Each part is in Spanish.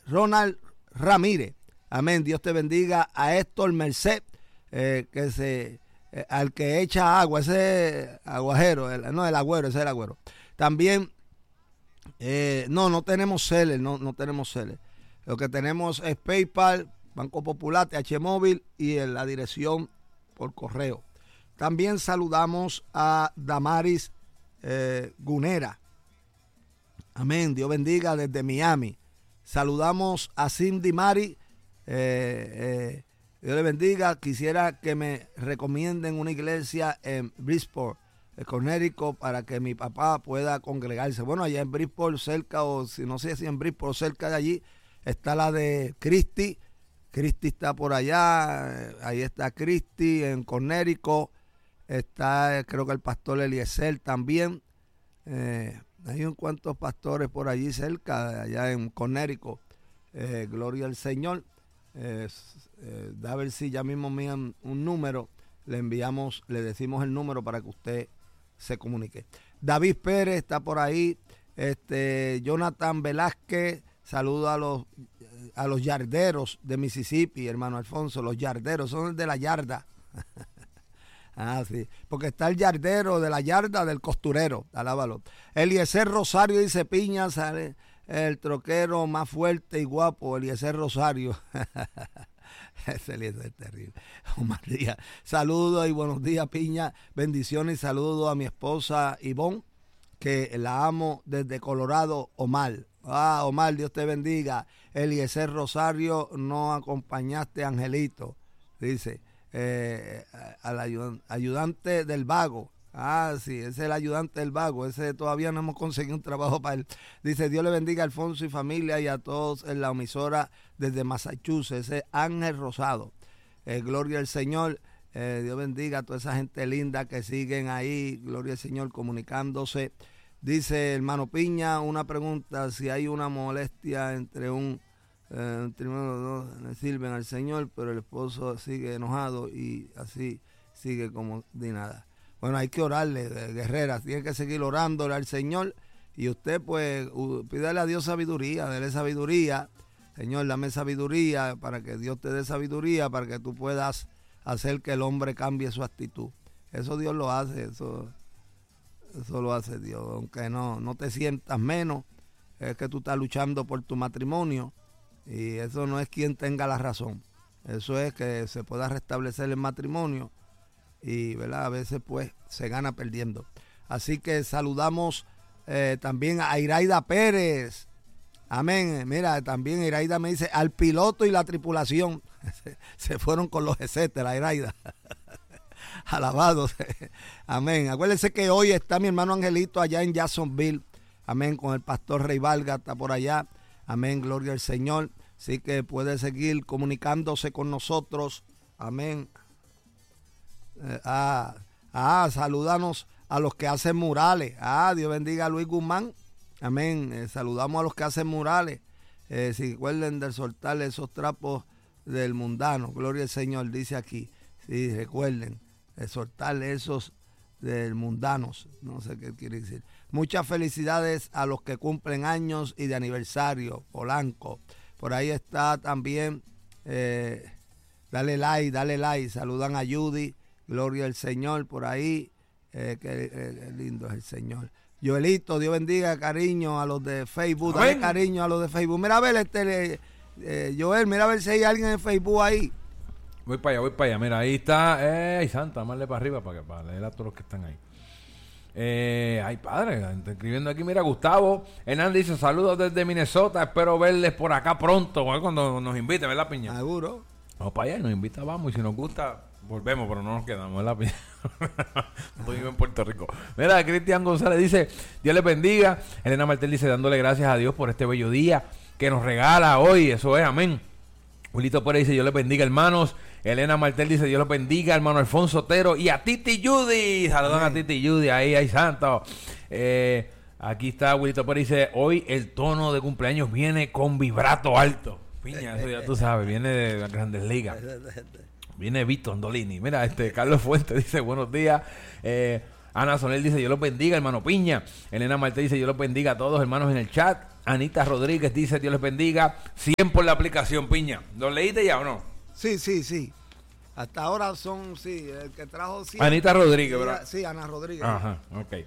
Ronald Ramírez. Amén. Dios te bendiga. A Héctor Merced, al que echa agua, ese aguajero, el agüero, ese es el agüero. También, no tenemos Celer, no tenemos Celer. Lo que tenemos es PayPal, Banco Popular, TH Móvil y en la dirección por correo. También saludamos a Damaris Gunera. Amén. Dios bendiga desde Miami. Saludamos a Cindy Mari. Dios le bendiga. Quisiera que me recomienden una iglesia en Bridgeport, Connecticut, para que mi papá pueda congregarse. Bueno, allá en Bridgeport, cerca, o si no sé si en Bridgeport, cerca de allí, está la de Christy. Christy está por allá. Ahí está Christy en Connecticut. Está, creo que el pastor Eliezer también. Hay un cuantos pastores por allí cerca, allá en Connecticut. Gloria al Señor. A ver si ya mismo me dan un número. Le enviamos, le decimos el número para que usted se comunique. David Pérez está por ahí. Jonathan Velázquez, saludo a los yarderos de Mississippi, hermano Alfonso. Los yarderos son de la yarda. Sí, porque está el yardero de la yarda del costurero, alábalo. Eliezer Rosario dice: Piña, sale el troquero más fuerte y guapo, Eliezer Rosario. Ese Eliezer es terrible. Omar Díaz, saludos y buenos días, Piña, bendiciones y saludos a mi esposa Ivonne, que la amo desde Colorado. Omar, Omar, Dios te bendiga. Eliezer Rosario, no acompañaste a Angelito, dice. Al ayudante del vago. Sí, ese es el ayudante del vago. Ese todavía no hemos conseguido un trabajo para él. Dice: Dios le bendiga a Alfonso y familia y a todos en la emisora desde Massachusetts. Ese es Ángel Rosado. Gloria al Señor. Dios bendiga a toda esa gente linda que siguen ahí. Gloria al Señor, comunicándose. Dice hermano Piña, una pregunta: si hay una molestia entre un trimanos le sirven al Señor, pero el esposo sigue enojado y así sigue como de nada. Bueno, hay que orarle, guerreras, tiene que seguir orándole al Señor, y usted pues pídale a Dios sabiduría, dele sabiduría. Señor, dame sabiduría, para que Dios te dé sabiduría, para que tú puedas hacer que el hombre cambie su actitud. Eso Dios lo hace, eso lo hace Dios, aunque no te sientas menos, es que tú estás luchando por tu matrimonio. Y eso no es quien tenga la razón. Eso es que se pueda restablecer el matrimonio. Y, ¿verdad?, a veces pues se gana perdiendo. Así que saludamos también a Iraida Pérez. Amén. Mira, también Iraida me dice: al piloto y la tripulación. Se fueron con los etcétera, Iraida. Alabados. Amén. Acuérdense que hoy está mi hermano Angelito allá en Jacksonville. Amén. Con el pastor Rey Valga, está por allá. Amén, gloria al Señor. Así que puede seguir comunicándose con nosotros. Amén. Saludanos a los que hacen murales. Dios bendiga a Luis Guzmán. Amén. Saludamos a los que hacen murales. Si recuerden de soltarle esos trapos del mundano. Gloria al Señor, dice aquí. Sí, recuerden de soltarle esos del mundanos. No sé qué quiere decir. Muchas felicidades a los que cumplen años y de aniversario. Polanco. Por ahí está también. Dale like. Saludan a Judy. Gloria al Señor por ahí. Qué lindo es el Señor. Joelito, Dios bendiga, cariño a los de Facebook. Dale cariño a los de Facebook. Mira a ver, Joel, mira a ver si hay alguien en Facebook ahí. Voy para allá. Mira, ahí está. Ay, Santa, mándale para arriba para leer a todos los que están ahí. Ay, padre, está escribiendo aquí. Mira, Gustavo Hernández dice: saludos desde Minnesota, espero verles por acá pronto, cuando nos invite, ¿verdad, Piña? Seguro. Vamos para allá, nos invita, vamos, y si nos gusta volvemos, pero no nos quedamos, ¿verdad, Piña? Estoy en Puerto Rico. Mira, Cristian González dice: Dios les bendiga. Elena Martel dice: dándole gracias a Dios por este bello día que nos regala hoy. Eso es, amén. Julito Pérez dice: Dios les bendiga, hermanos. Elena Martel dice: Dios los bendiga, hermano Alfonso Otero, y a Titi Judy. Saludan a Titi Judy, ahí santo. Aquí está Wilito Pérez, dice: hoy el tono de cumpleaños viene con vibrato alto. Piña, eso ya tú sabes, viene de las Grandes Ligas. Viene Vito Andolini. Mira, Carlos Fuentes dice: buenos días. Ana Soler dice, Dios los bendiga, hermano Piña. Elena Marte dice, Dios los bendiga a todos, hermanos, en el chat. Anita Rodríguez dice, Dios les bendiga. 100 por la aplicación, Piña. ¿Lo leíste ya o no? Sí. Hasta ahora son, el que trajo 100. Anita Rodríguez, ¿verdad? Sí, Ana Rodríguez. Ajá, ok.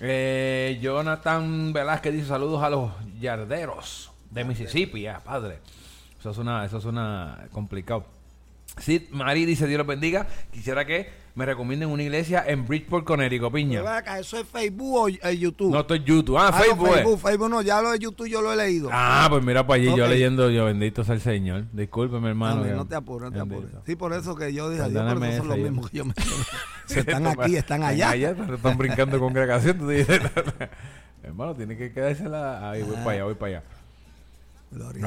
Jonathan Velázquez dice, saludos a los yarderos de Mississippi, padre. Eso suena complicado. Sid Marí dice, Dios los bendiga. Quisiera que me recomienden una iglesia en Bridgeport, Connecticut, Piña. Pero acá, ¿eso es Facebook o YouTube? No, esto es YouTube. Facebook. No, Facebook no, ya lo de YouTube yo lo he leído. Pues mira para allí, yo leyendo, yo bendito sea el Señor. Discúlpeme, hermano. No te apures. Sí, por eso que yo dije, Dios, por eso son los mismos que yo me están aquí, están allá. Pero están brincando congregación. Tú dices, hermano, tiene que quedársela. Ahí, voy para allá. Gloria.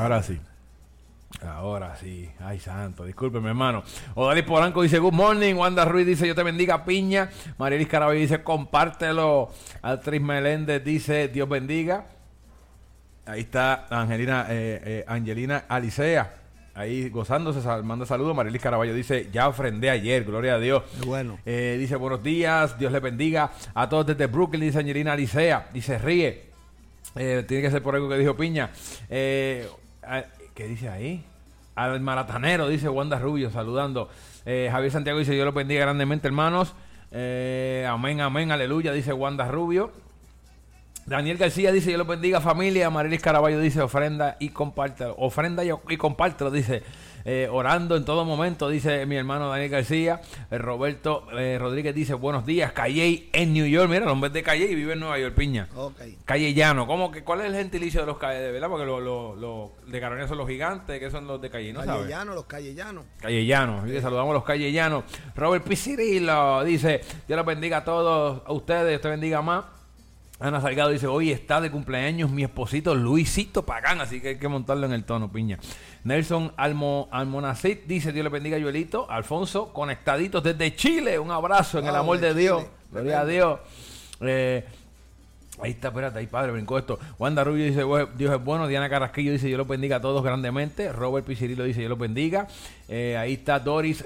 Ahora sí. Ay, santo. Discúlpeme, hermano. Odalis Polanco dice, good morning. Wanda Ruiz dice, yo te bendiga, Piña. Marielis Caraballo dice, compártelo. Altriz Meléndez dice, Dios bendiga. Ahí está Angelina Alicea. Ahí gozándose, manda saludos. Marielis Caraballo dice, ya ofrendé ayer, gloria a Dios. Bueno. Dice, buenos días, Dios les bendiga a todos desde Brooklyn, dice Angelina Alicea. Dice, ríe. Tiene que ser por algo que dijo Piña. ¿Qué dice ahí? Al maratanero, dice Wanda Rubio, saludando. Javier Santiago dice, Dios los bendiga grandemente, hermanos. Amén, aleluya, dice Wanda Rubio. Daniel García dice, Dios los bendiga, familia. Marilis Caraballo dice, ofrenda y compártelo. Ofrenda y compártelo, dice. Orando en todo momento, dice mi hermano Daniel García. Roberto Rodríguez dice, buenos días, Calley en New York. Mira, el hombre de Calley vive en Nueva York, Piña. Okay. Callellano. ¿Cuál es el gentilicio de los Calley, verdad? Porque los de Carolina son los gigantes, que son los de Calley, ¿no sabes? Los callellanos. Callellanos. Sí. Saludamos a los callellanos. Robert Pizzirillo dice, Dios los bendiga a todos, a ustedes, Dios te bendiga más. Ana Salgado dice, hoy está de cumpleaños mi esposito Luisito Pagán, así que hay que montarlo en el tono, Piña. Nelson Almonacid dice, Dios le bendiga, Joelito. Alfonso, conectaditos desde Chile, un abrazo en el amor de Dios. Gloria a Dios. Ahí está, espérate, ahí padre, brincó esto. Wanda Rubio dice, Dios es bueno. Diana Carrasquillo dice, Dios los bendiga a todos grandemente. Robert Pizzirillo dice, Dios los bendiga. Ahí está Doris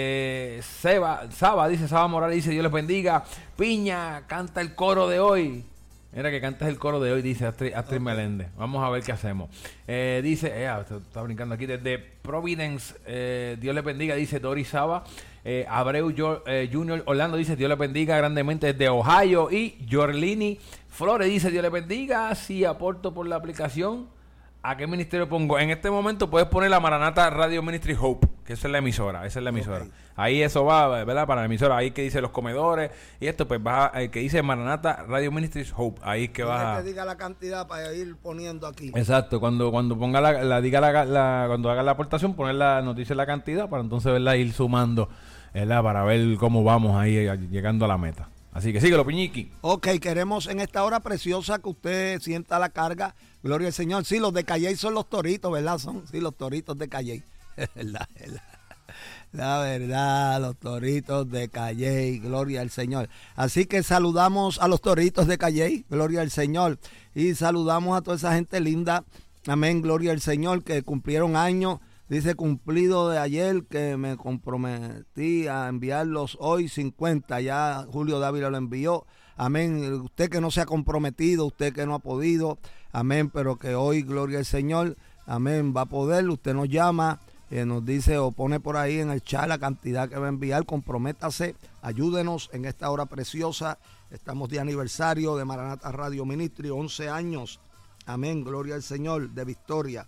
Saba dice, Saba Morales dice, Dios los bendiga. Piña, canta el coro de hoy. Mira que cantas el coro de hoy, dice Astrid Meléndez. Vamos a ver qué hacemos. Dice, está brincando aquí desde Providence. Dios les bendiga, dice Doris Saba. Abreu Junior Orlando dice, Dios les bendiga grandemente desde Ohio. Y Jorlini Flores dice, Dios les bendiga. Si aporto por la aplicación, ¿a qué ministerio pongo? En este momento puedes poner la Maranata Radio Ministry Hope, que esa es la emisora. Okay. Ahí eso va, ¿verdad? Para la emisora. Ahí que dice los comedores y esto, pues va que dice Maranata Radio Ministry Hope. Ahí que va. Que diga la cantidad para ir poniendo aquí. Exacto. Cuando ponga cuando haga la aportación, poner nos dice la cantidad para entonces, ¿verdad? Ir sumando, ¿verdad? Para ver cómo vamos ahí llegando a la meta. Así que síguelo, Piñiqui. Ok, queremos en esta hora preciosa que usted sienta la carga. Gloria al Señor. Sí, los de Calley son los toritos, ¿verdad? Los toritos de Calley. La verdad, los toritos de Calley. Gloria al Señor. Así que saludamos a los toritos de Calley. Gloria al Señor. Y saludamos a toda esa gente linda. Amén, gloria al Señor, que cumplieron años. Dice, cumplido de ayer, que me comprometí a enviarlos hoy 50. Ya Julio Dávila lo envió. Amén. Usted que no se ha comprometido, usted que no ha podido. Amén. Pero que hoy, gloria al Señor, amén, va a poder. Usted nos llama, nos dice o pone por ahí en el chat la cantidad que va a enviar. Comprométase, ayúdenos en esta hora preciosa. Estamos de aniversario de Maranata Radio Ministry, 11 años. Amén. Gloria al Señor, de victoria.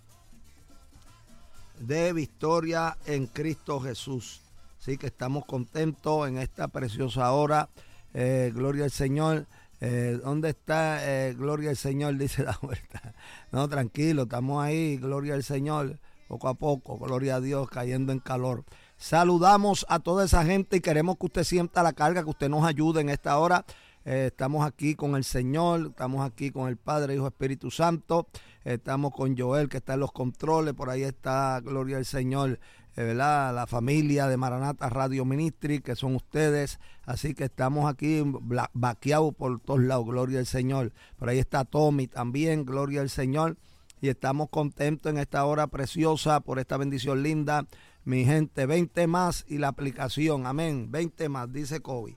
De victoria en Cristo Jesús. Así que estamos contentos en esta preciosa hora. Gloria al Señor. ¿Dónde está? Gloria al Señor, dice la vuelta. No, tranquilo, estamos ahí. Gloria al Señor. Poco a poco, gloria a Dios, cayendo en calor. Saludamos a toda esa gente y queremos que usted sienta la carga, que usted nos ayude en esta hora. Estamos aquí con el Señor, estamos aquí con el Padre, Hijo, Espíritu Santo. Estamos con Joel, que está en los controles. Por ahí está, gloria al Señor, ¿verdad? La familia de Maranata Radio Ministry, que son ustedes. Así que estamos aquí vaqueados por todos lados, gloria al Señor. Por ahí está Tommy también, gloria al Señor. Y estamos contentos en esta hora preciosa por esta bendición linda. Mi gente, 20 más y la aplicación, amén. 20 más, dice Kobe.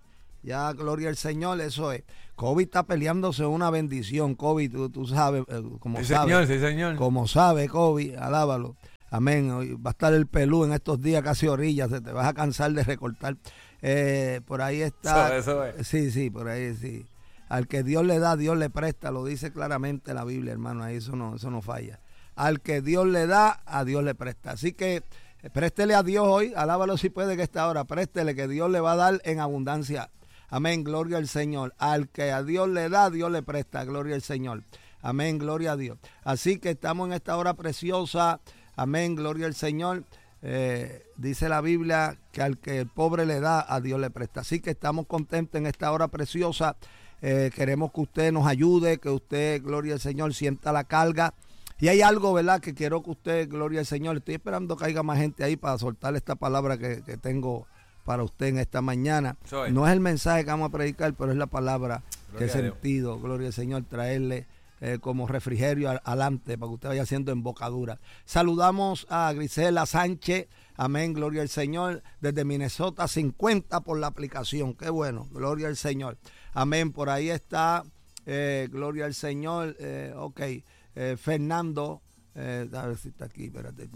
Ya, gloria al Señor, eso es. Kobe está peleándose una bendición. Kobe, tú sabes, como Sí, sabes. señor, sí, señor. Como sabe, Kobe, alábalo. Amén. Hoy va a estar el pelú en estos días casi orillas. Te vas a cansar de recortar. Por ahí está. Eso es. Sí, por ahí sí. Al que Dios le da, Dios le presta. Lo dice claramente la Biblia, hermano. Ahí eso no falla. Al que Dios le da, a Dios le presta. Así que préstele a Dios hoy. Alábalo si puede que esta hora. Préstele que Dios le va a dar en abundancia. Amén, gloria al Señor. Al que a Dios le da, Dios le presta. Gloria al Señor. Amén, gloria a Dios. Así que estamos en esta hora preciosa. Amén, gloria al Señor. Dice la Biblia que al que el pobre le da, a Dios le presta. Así que estamos contentos en esta hora preciosa. Queremos que usted nos ayude, que usted, gloria al Señor, sienta la carga. Y hay algo, ¿verdad?, que quiero que usted, gloria al Señor, estoy esperando que haya más gente ahí para soltar esta palabra que tengo para usted en esta mañana. No es el mensaje que vamos a predicar, pero es la palabra que he sentido, gloria al Señor, traerle como refrigerio adelante para que usted vaya haciendo embocadura. Saludamos a Grisela Sánchez, amén, gloria al Señor, desde Minnesota, 50 por la aplicación, qué bueno, gloria al Señor, amén. Por ahí está, gloria al Señor, ok, Fernando, a ver si está aquí, espérate,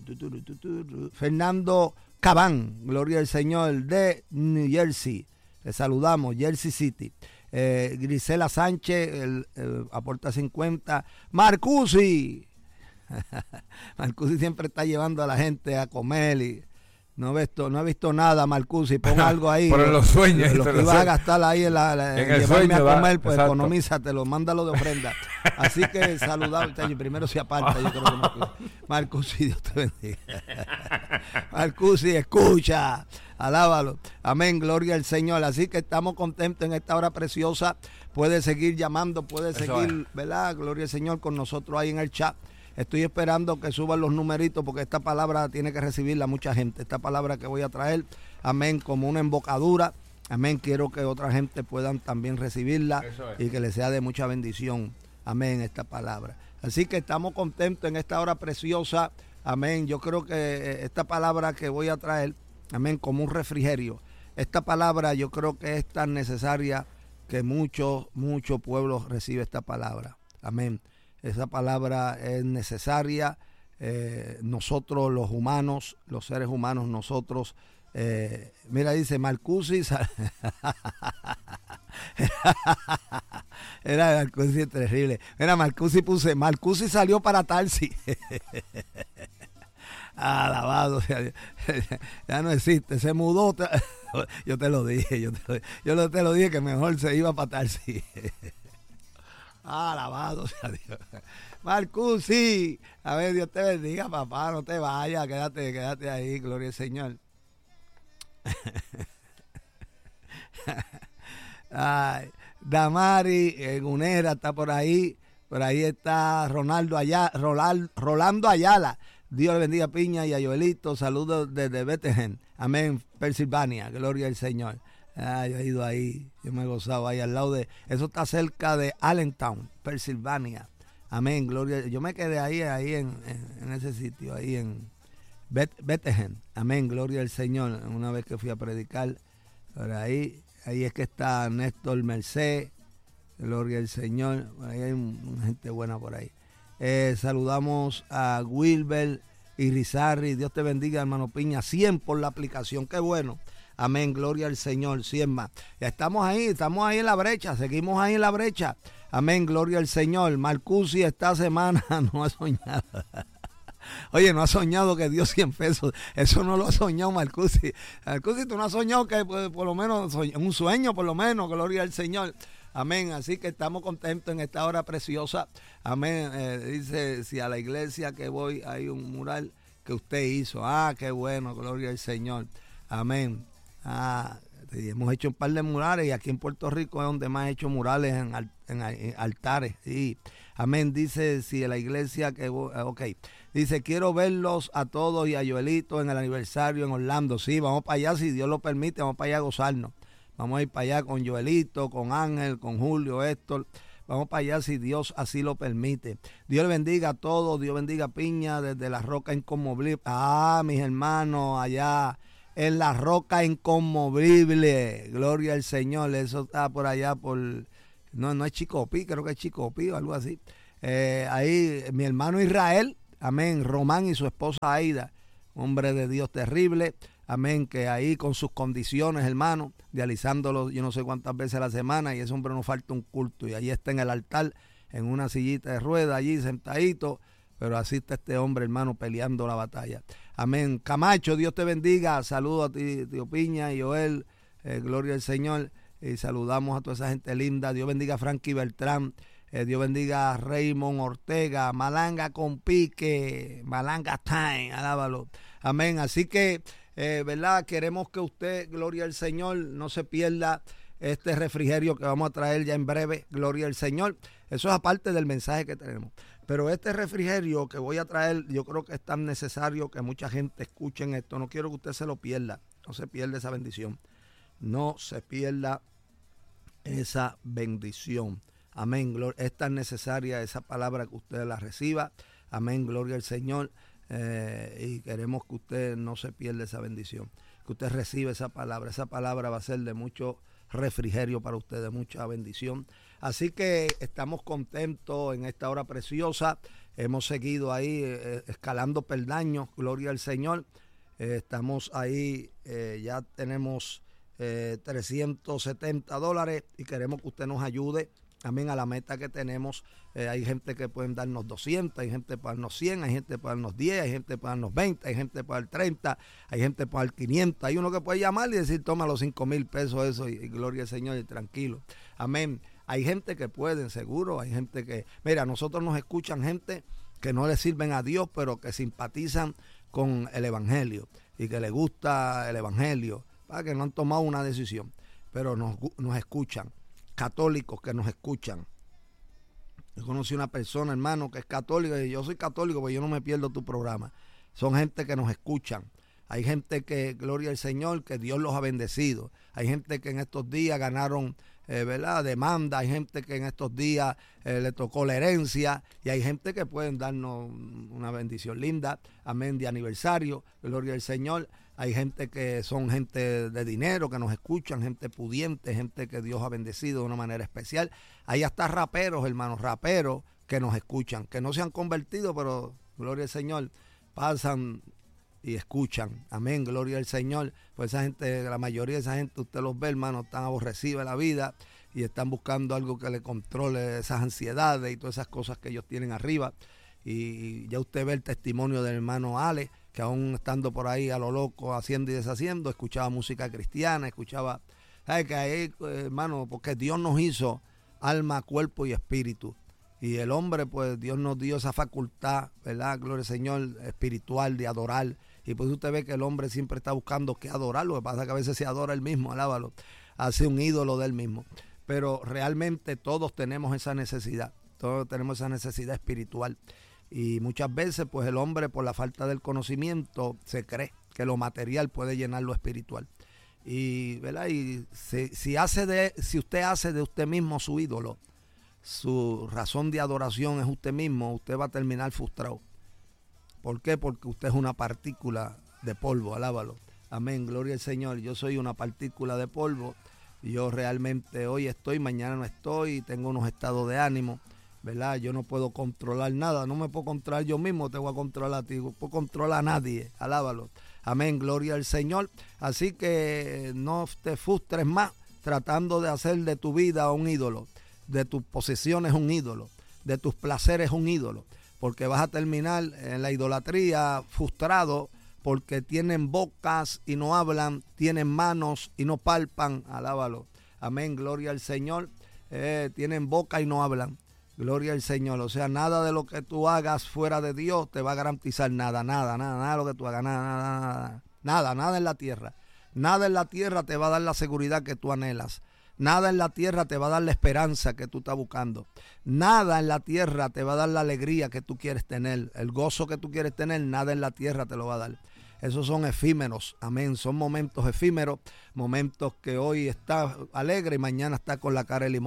Fernando Cabán, gloria al Señor, de New Jersey, le saludamos, Jersey City. Grisela Sánchez aporta 50. Marcusi Marcusi siempre está llevando a la gente a comer y no he visto nada. Marcusi, pon algo ahí. Pero en los sueños, lo que vas a gastar ahí en llevarme sueño, a comer, pues exacto. economízatelo, mándalo de ofrenda. Así que saludado, primero se aparta, yo creo que Marcusi, Dios te bendiga. Marcusi, escucha, alábalo, amén, gloria al Señor. Así que estamos contentos en esta hora preciosa. Puede seguir llamando, puede seguir, ¿verdad? Gloria al Señor con nosotros ahí en el chat. Estoy esperando que suban los numeritos porque esta palabra tiene que recibirla mucha gente. Esta palabra que voy a traer, amén, como una embocadura, amén, quiero que otra gente puedan también recibirla y que les sea de mucha bendición, amén, esta palabra. Así que estamos contentos en esta hora preciosa, amén. Yo creo que esta palabra que voy a traer, amén, como un refrigerio. Esta palabra yo creo que es tan necesaria que mucho pueblo recibe esta palabra, amén. Esa palabra es necesaria. Nosotros los humanos, los seres humanos, nosotros, mira, dice Marcusi, era Marcusi terrible. Mira, Marcusi salió para Tarsi. Alabado sea Dios. Ya no existe, se mudó. Yo te lo dije, yo te lo dije que mejor se iba para Tarsi. Alabado sea Dios. Marcusi, a ver, Dios te bendiga, papá, no te vayas, quédate ahí, gloria al Señor. Ay, Damari Gunera está por ahí está Rolando Ayala. Dios le bendiga a Piña y a Joelito, saludos desde Bethlehem, amén, Pensilvania, gloria al Señor. Yo he ido ahí, yo me he gozado ahí al lado eso está cerca de Allentown, Pensilvania, amén, gloria. Yo me quedé ahí en ese sitio, ahí en Bethlehem, amén, gloria al Señor. Una vez que fui a predicar, por ahí es que está Néstor Merced, gloria al Señor. Ahí hay una gente buena por ahí. Saludamos a Wilber y Rizarri, Dios te bendiga, hermano Piña, 100 por la aplicación, qué bueno. Amén, gloria al Señor, 100 más. Ya estamos ahí en la brecha, seguimos ahí en la brecha. Amén, gloria al Señor. Marcusi esta semana no ha soñado. Oye, no ha soñado que dio 100 pesos. Eso no lo ha soñado Marcusi. Marcusi, tú no has soñado que por lo menos, un sueño por lo menos, gloria al Señor. Amén, así que estamos contentos en esta hora preciosa. Amén, dice, si a la iglesia que voy hay un mural que usted hizo. Qué bueno, gloria al Señor. Amén. Hemos hecho un par de murales y aquí en Puerto Rico es donde más he hecho murales en altares. Sí. Amén. Dice, si a la iglesia que ok. Dice, quiero verlos a todos y a Joelito en el aniversario en Orlando. Sí, vamos para allá, si Dios lo permite, vamos para allá a gozarnos. Vamos a ir para allá con Joelito, con Ángel, con Julio, Héctor. Vamos para allá si Dios así lo permite. Dios le bendiga a todos. Dios bendiga a Piña desde la Roca Inconmovible. Mis hermanos allá en la roca inconmovible. Gloria al Señor. Eso está por allá por... No es Chicopí, creo que es Chicopí o algo así. Ahí mi hermano Israel, amén, Román y su esposa Aida, hombre de Dios terrible, amén, que ahí con sus condiciones, hermano, dializándolo yo no sé cuántas veces a la semana, y ese hombre no falta un culto, y ahí está en el altar, en una sillita de rueda, allí sentadito, pero así está este hombre, hermano, peleando la batalla. Amén. Camacho, Dios te bendiga. Saludos a ti, tío Piña y Joel. Gloria al Señor. Y saludamos a toda esa gente linda. Dios bendiga a Frankie Beltrán. Dios bendiga a Raymond Ortega. Malanga con pique. Malanga time. Alábalo. Amén. Así que, ¿verdad? Queremos que usted, gloria al Señor, no se pierda este refrigerio que vamos a traer ya en breve. Gloria al Señor. Eso es aparte del mensaje que tenemos. Pero este refrigerio que voy a traer, yo creo que es tan necesario que mucha gente escuche esto. No quiero que usted se lo pierda. No se pierda esa bendición. No se pierda esa bendición. Amén. Es tan necesaria esa palabra que usted la reciba. Amén. Gloria al Señor. Y queremos que usted no se pierda esa bendición. Que usted reciba esa palabra. Esa palabra va a ser de mucho refrigerio para usted, de mucha bendición. Así que estamos contentos en esta hora preciosa. Hemos seguido ahí escalando peldaños. Gloria al Señor. Estamos ahí, ya tenemos $370 y queremos que usted nos ayude. Amén, a la meta que tenemos. Hay gente que pueden darnos 200, hay gente que puede darnos 100, hay gente que puede darnos 10, hay gente que puede darnos 20, hay gente que puede dar 30, hay gente que puede dar 500. Hay uno que puede llamar y decir, toma los 5,000 pesos eso y gloria al Señor y tranquilo. Amén. Hay gente que pueden, seguro. Hay gente que... Mira, a nosotros nos escuchan gente que no le sirven a Dios, pero que simpatizan con el Evangelio y que les gusta el Evangelio, para que no han tomado una decisión, pero nos escuchan. Católicos que nos escuchan. Yo conocí una persona, hermano, que es católica, y yo soy católico, porque yo no me pierdo tu programa. Son gente que nos escuchan. Hay gente que, gloria al Señor, que Dios los ha bendecido. Hay gente que en estos días ganaron, ¿verdad?, demanda. Hay gente que en estos días le tocó la herencia. Y hay gente que pueden darnos una bendición linda. Amén, de aniversario. Gloria al Señor. Hay gente que son gente de dinero, que nos escuchan, gente pudiente, gente que Dios ha bendecido de una manera especial. Hay hasta raperos, hermanos, raperos que nos escuchan, que no se han convertido, pero, gloria al Señor, pasan y escuchan. Amén, gloria al Señor. Pues esa gente, la mayoría de esa gente, usted los ve, hermano, están aborrecidos de la vida y están buscando algo que le controle esas ansiedades y todas esas cosas que ellos tienen arriba. Y ya usted ve el testimonio del hermano Ale, que aún estando por ahí a lo loco, haciendo y deshaciendo, escuchaba música cristiana, escuchaba, ¿sabe que ahí, hermano? Porque Dios nos hizo alma, cuerpo y espíritu. Y el hombre, pues Dios nos dio esa facultad, ¿verdad? Gloria al Señor, espiritual, de adorar. Y pues usted ve que el hombre siempre está buscando que adorar. Lo que pasa es que a veces se adora él mismo, alábalo, hace un ídolo de él mismo. Pero realmente todos tenemos esa necesidad, todos tenemos esa necesidad espiritual. Y muchas veces, pues el hombre, por la falta del conocimiento, se cree que lo material puede llenar lo espiritual. Y, ¿verdad? Y si usted hace de usted mismo su ídolo, su razón de adoración es usted mismo, usted va a terminar frustrado. ¿Por qué? Porque usted es una partícula de polvo, alábalo. Amén, gloria al Señor. Yo soy una partícula de polvo. Yo realmente hoy estoy, mañana no estoy, tengo unos estados de ánimo, ¿verdad? Yo no puedo controlar nada, no me puedo controlar yo mismo, te voy a controlar a ti, no puedo controlar a nadie, alábalo. Amén, gloria al Señor. Así que no te frustres más tratando de hacer de tu vida un ídolo, de tus posesiones un ídolo, de tus placeres un ídolo, porque vas a terminar en la idolatría frustrado, porque tienen bocas y no hablan, tienen manos y no palpan, alábalo. Amén, gloria al Señor. Tienen boca y no hablan. Gloria al Señor. O sea, nada de lo que tú hagas fuera de Dios te va a garantizar nada de lo que tú hagas, nada en la tierra. Nada en la tierra te va a dar la seguridad que tú anhelas. Nada en la tierra te va a dar la esperanza que tú estás buscando. Nada en la tierra te va a dar la alegría que tú quieres tener. El gozo que tú quieres tener, nada en la tierra te lo va a dar. Esos son efímeros, amén. Son momentos efímeros, momentos que hoy está alegre y mañana está con la cara de limón.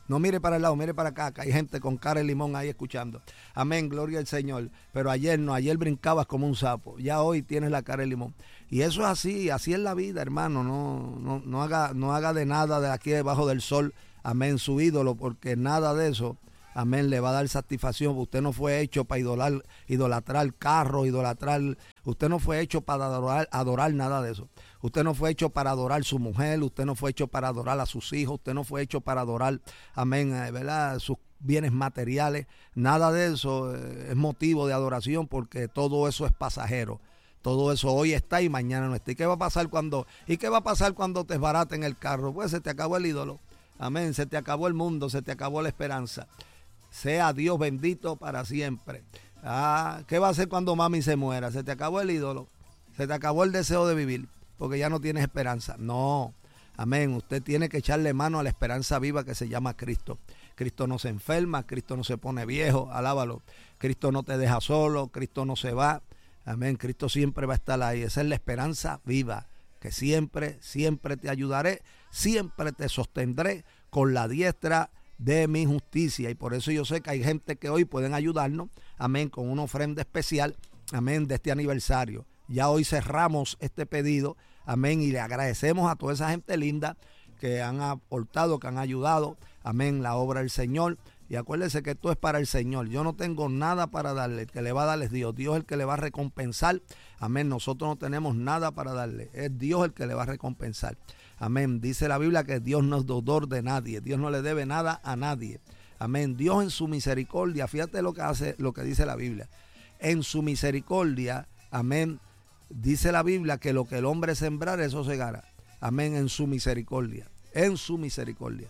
No mire para el lado, mire para acá, que hay gente con cara de limón ahí escuchando. Amén, gloria al Señor. Pero ayer no, ayer brincabas como un sapo. Ya hoy tienes la cara de limón. Y eso es así, así es la vida, hermano. No haga de nada de aquí debajo del sol, amén, su ídolo, porque nada de eso, amén, le va a dar satisfacción. Usted no fue hecho para idolatrar carros, usted no fue hecho para adorar nada de eso. Usted no fue hecho para adorar su mujer, usted no fue hecho para adorar a sus hijos, usted no fue hecho para adorar, amén, ¿verdad?, sus bienes materiales. Nada de eso es motivo de adoración, porque todo eso es pasajero. Todo eso hoy está y mañana no está. ¿Y qué va a pasar cuando te desbaraten el carro? Pues se te acabó el ídolo. Amén, se te acabó el mundo, se te acabó la esperanza. Sea Dios bendito para siempre. ¿Qué va a hacer cuando mami se muera? Se te acabó el ídolo, se te acabó el deseo de vivir, porque ya no tienes esperanza. No, amén, usted tiene que echarle mano a la esperanza viva que se llama Cristo. Cristo no se enferma, Cristo no se pone viejo, alábalo. Cristo no te deja solo, Cristo no se va. Amén, Cristo siempre va a estar ahí. Esa es la esperanza viva, que siempre te ayudaré, siempre te sostendré con la diestra de mi justicia. Y por eso yo sé que hay gente que hoy pueden ayudarnos, amén, con una ofrenda especial, amén, de este aniversario. Ya hoy cerramos este pedido, amén, y le agradecemos a toda esa gente linda que han aportado, que han ayudado, amén, la obra del Señor. Y acuérdense que esto es para el Señor. Yo no tengo nada para darle. El que le va a dar es Dios. Dios es el que le va a recompensar. Amén. Nosotros no tenemos nada para darle. Es Dios el que le va a recompensar. Amén. Dice la Biblia que Dios no es deudor de nadie. Dios no le debe nada a nadie. Amén. Dios en su misericordia, fíjate lo que dice la Biblia. En su misericordia, amén, dice la Biblia que lo que el hombre sembrar, eso segará. Amén. En su misericordia. En su misericordia.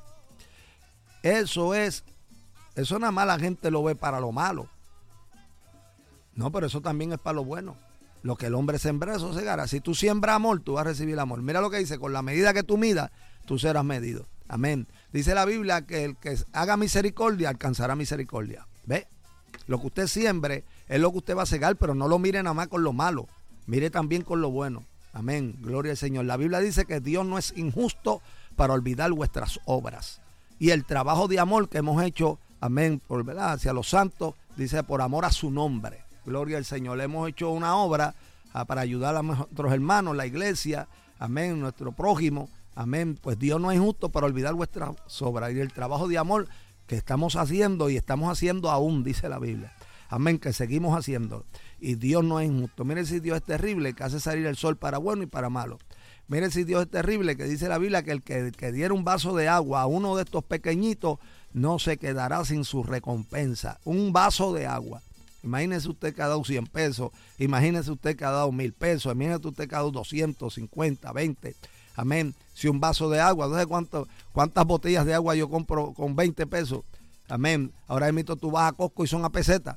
Eso nada más la gente lo ve para lo malo. No, pero eso también es para lo bueno. Lo que el hombre sembra, eso segará. Si tú siembras amor, tú vas a recibir amor. Mira lo que dice, con la medida que tú midas, tú serás medido. Amén. Dice la Biblia que el que haga misericordia, alcanzará misericordia. ¿Ve? Lo que usted siembre es lo que usted va a segar, pero no lo mire nada más con lo malo. Mire también con lo bueno. Amén. Gloria al Señor. La Biblia dice que Dios no es injusto para olvidar vuestras obras. Y el trabajo de amor que hemos hecho, amén, por verdad, hacia los santos, dice por amor a su nombre. Gloria al Señor. Le hemos hecho una obra para ayudar a nuestros hermanos, la iglesia, amén, nuestro prójimo, amén. Pues Dios no es injusto para olvidar vuestras obras. Y el trabajo de amor que estamos haciendo y estamos haciendo aún, dice la Biblia. Amén, que seguimos haciendo. Y Dios no es injusto. Miren si Dios es terrible, que hace salir el sol para bueno y para malo. Miren si Dios es terrible, que dice la Biblia que el que diera un vaso de agua a uno de estos pequeñitos no se quedará sin su recompensa. Un vaso de agua. Imagínese usted que ha dado 100 pesos, imagínese usted que ha dado 1000 pesos, imagínese usted que ha dado 250, 20. Amén. Si un vaso de agua, no sé cuántas botellas de agua yo compro con 20 pesos. Amén. Ahora mismo tú vas a Costco y son a peseta.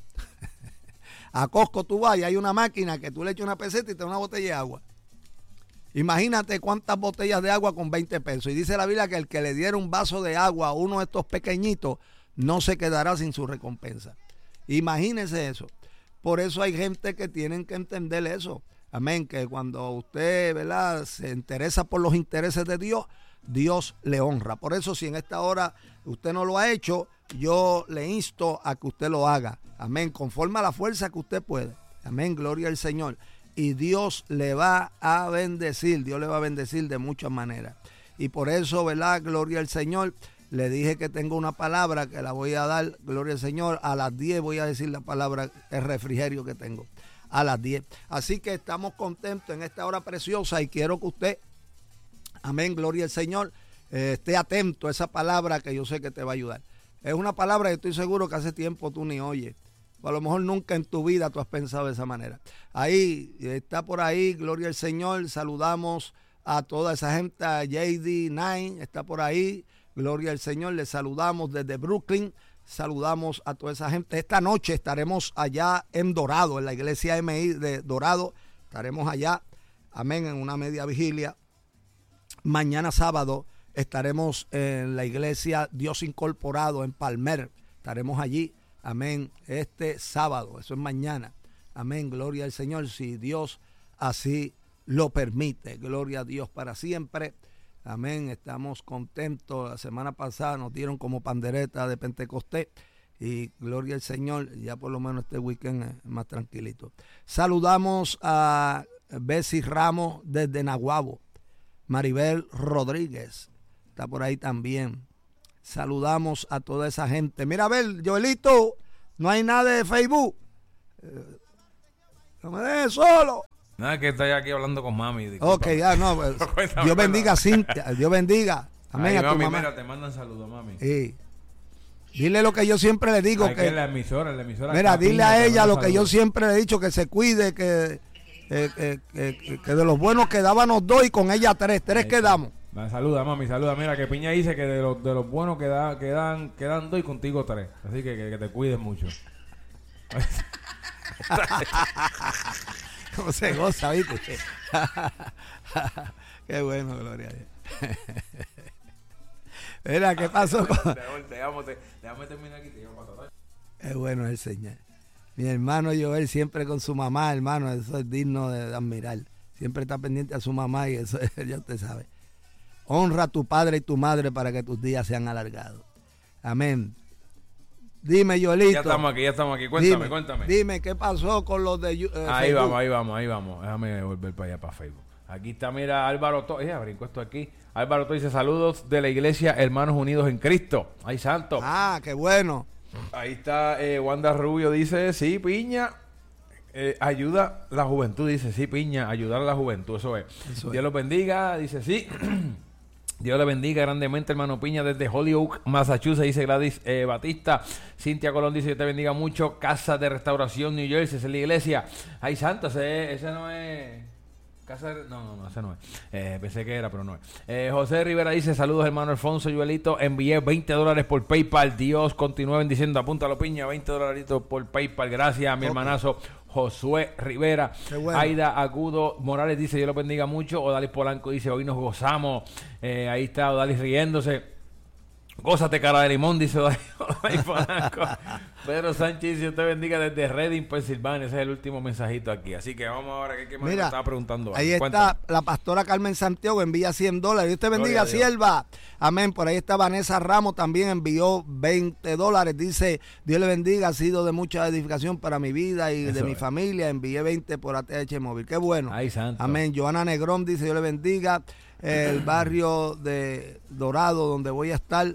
A Costco tú vas y hay una máquina que tú le echas una peseta y te da una botella de agua. Imagínate cuántas botellas de agua con 20 pesos. Y dice la Biblia que el que le diera un vaso de agua a uno de estos pequeñitos no se quedará sin su recompensa. Imagínese eso. Por eso hay gente que tienen que entender eso. Amén. Que cuando usted, ¿verdad?, se interesa por los intereses de Dios, Dios le honra. Por eso, si en esta hora usted no lo ha hecho, yo le insto a que usted lo haga. Amén. Conforme a la fuerza que usted puede. Amén. Gloria al Señor. Y Dios le va a bendecir. Dios le va a bendecir de muchas maneras. Y por eso, ¿verdad? Gloria al Señor. Le dije que tengo una palabra que la voy a dar, gloria al Señor, a las 10 voy a decir la palabra, el refrigerio que tengo, a las 10. Así que estamos contentos en esta hora preciosa y quiero que usted, amén, gloria al Señor, esté atento a esa palabra que yo sé que te va a ayudar. Es una palabra que estoy seguro que hace tiempo tú ni oyes, o a lo mejor nunca en tu vida tú has pensado de esa manera. Ahí, está por ahí, gloria al Señor, saludamos a toda esa gente, a JD9, está por ahí. Gloria al Señor, les saludamos desde Brooklyn, saludamos a toda esa gente. Esta noche estaremos allá en Dorado, en la iglesia MI de Dorado, estaremos allá, amén, en una media vigilia. Mañana sábado estaremos en la iglesia Dios Incorporado en Palmer, estaremos allí, amén, este sábado, eso es mañana, amén, gloria al Señor, si Dios así lo permite, gloria a Dios para siempre. Amén, estamos contentos. La semana pasada nos dieron como pandereta de Pentecostés y gloria al Señor, ya por lo menos este weekend es más tranquilito. Saludamos a Bessie Ramos desde Naguabo, Maribel Rodríguez está por ahí también. Saludamos a toda esa gente. Mira, a ver, Joelito, no hay nada de Facebook. No me dejes solo. Nada, que estoy aquí hablando con mami. Disculpa. Ok, ya no. Pues, cuéntame, Dios bendiga a Cintia. Dios bendiga. Amén. Ay, a tu mami, mamá. Mira, te mandan saludos, mami. Sí. Dile lo que yo siempre le digo. Que la emisora. Mira, dile a ella lo que yo siempre le he dicho, que se cuide, que de los buenos quedábamos 2 y con ella 3 quedamos. Saluda, mami, saluda. Mira, que Piña dice que de los buenos quedan 2 y contigo 3. Así que te cuides mucho. Cómo se goza, ¿viste? Qué bueno, gloria a Dios. Mira, ¿qué pasó? Déjame terminar aquí. Te llevo para atrás. Es bueno el Señor. Mi hermano Joel siempre con su mamá, hermano, eso es digno de admirar. Siempre está pendiente a su mamá y eso ya usted sabe. Honra a tu padre y tu madre para que tus días sean alargados. Amén. Dime, Joelito. Ya estamos aquí. Cuéntame. Dime, ¿qué pasó con los de ahí vamos. Déjame volver para allá, para Facebook. Aquí está, mira, Álvaro Toy. Brinco esto aquí. Álvaro Toy dice, saludos de la iglesia Hermanos Unidos en Cristo. ¡Ay, santo! Ah, qué bueno. Ahí está, Wanda Rubio dice, sí, Piña, ayuda a la juventud. Dice, sí, Piña, ayudar a la juventud. Eso es. Dios los bendiga. Dice, sí. Dios le bendiga grandemente, hermano Piña, desde Holyoke, Massachusetts, dice Gladys Batista. Cintia Colón dice, Dios te bendiga mucho. Casa de Restauración, New Jersey, esa es la iglesia. Ay, santo, ese no es... Casa de... No, ese no es. Pensé que era, pero no es. José Rivera dice, saludos, hermano Alfonso Yuelito. Envié $20 por PayPal. Dios continúe bendiciendo. Apúntalo, Piña, $20 por PayPal. Gracias a mi hermanazo Josué Rivera. Bueno. Aida Agudo Morales dice, Dios lo bendiga mucho. Odalis Polanco dice, hoy nos gozamos. Ahí está Odalis riéndose. Gózate, cara de limón, dice Odalis Polanco. Pedro Sánchez dice, Dios te bendiga desde Reading, Pensilvania. Ese es el último mensajito aquí. Así que vamos ahora, que me estaba preguntando. Ahí está la pastora Carmen Santiago, envía $100. Dios te bendiga, sierva. Amén. Por ahí está Vanessa Ramos, también envió $20. Dice, Dios le bendiga, ha sido de mucha edificación para mi vida y de mi familia. Envié 20 por ATH Móvil. Qué bueno. Ay, santo. Amén. Joana Negrón dice, Dios le bendiga. El barrio de Dorado, donde voy a estar.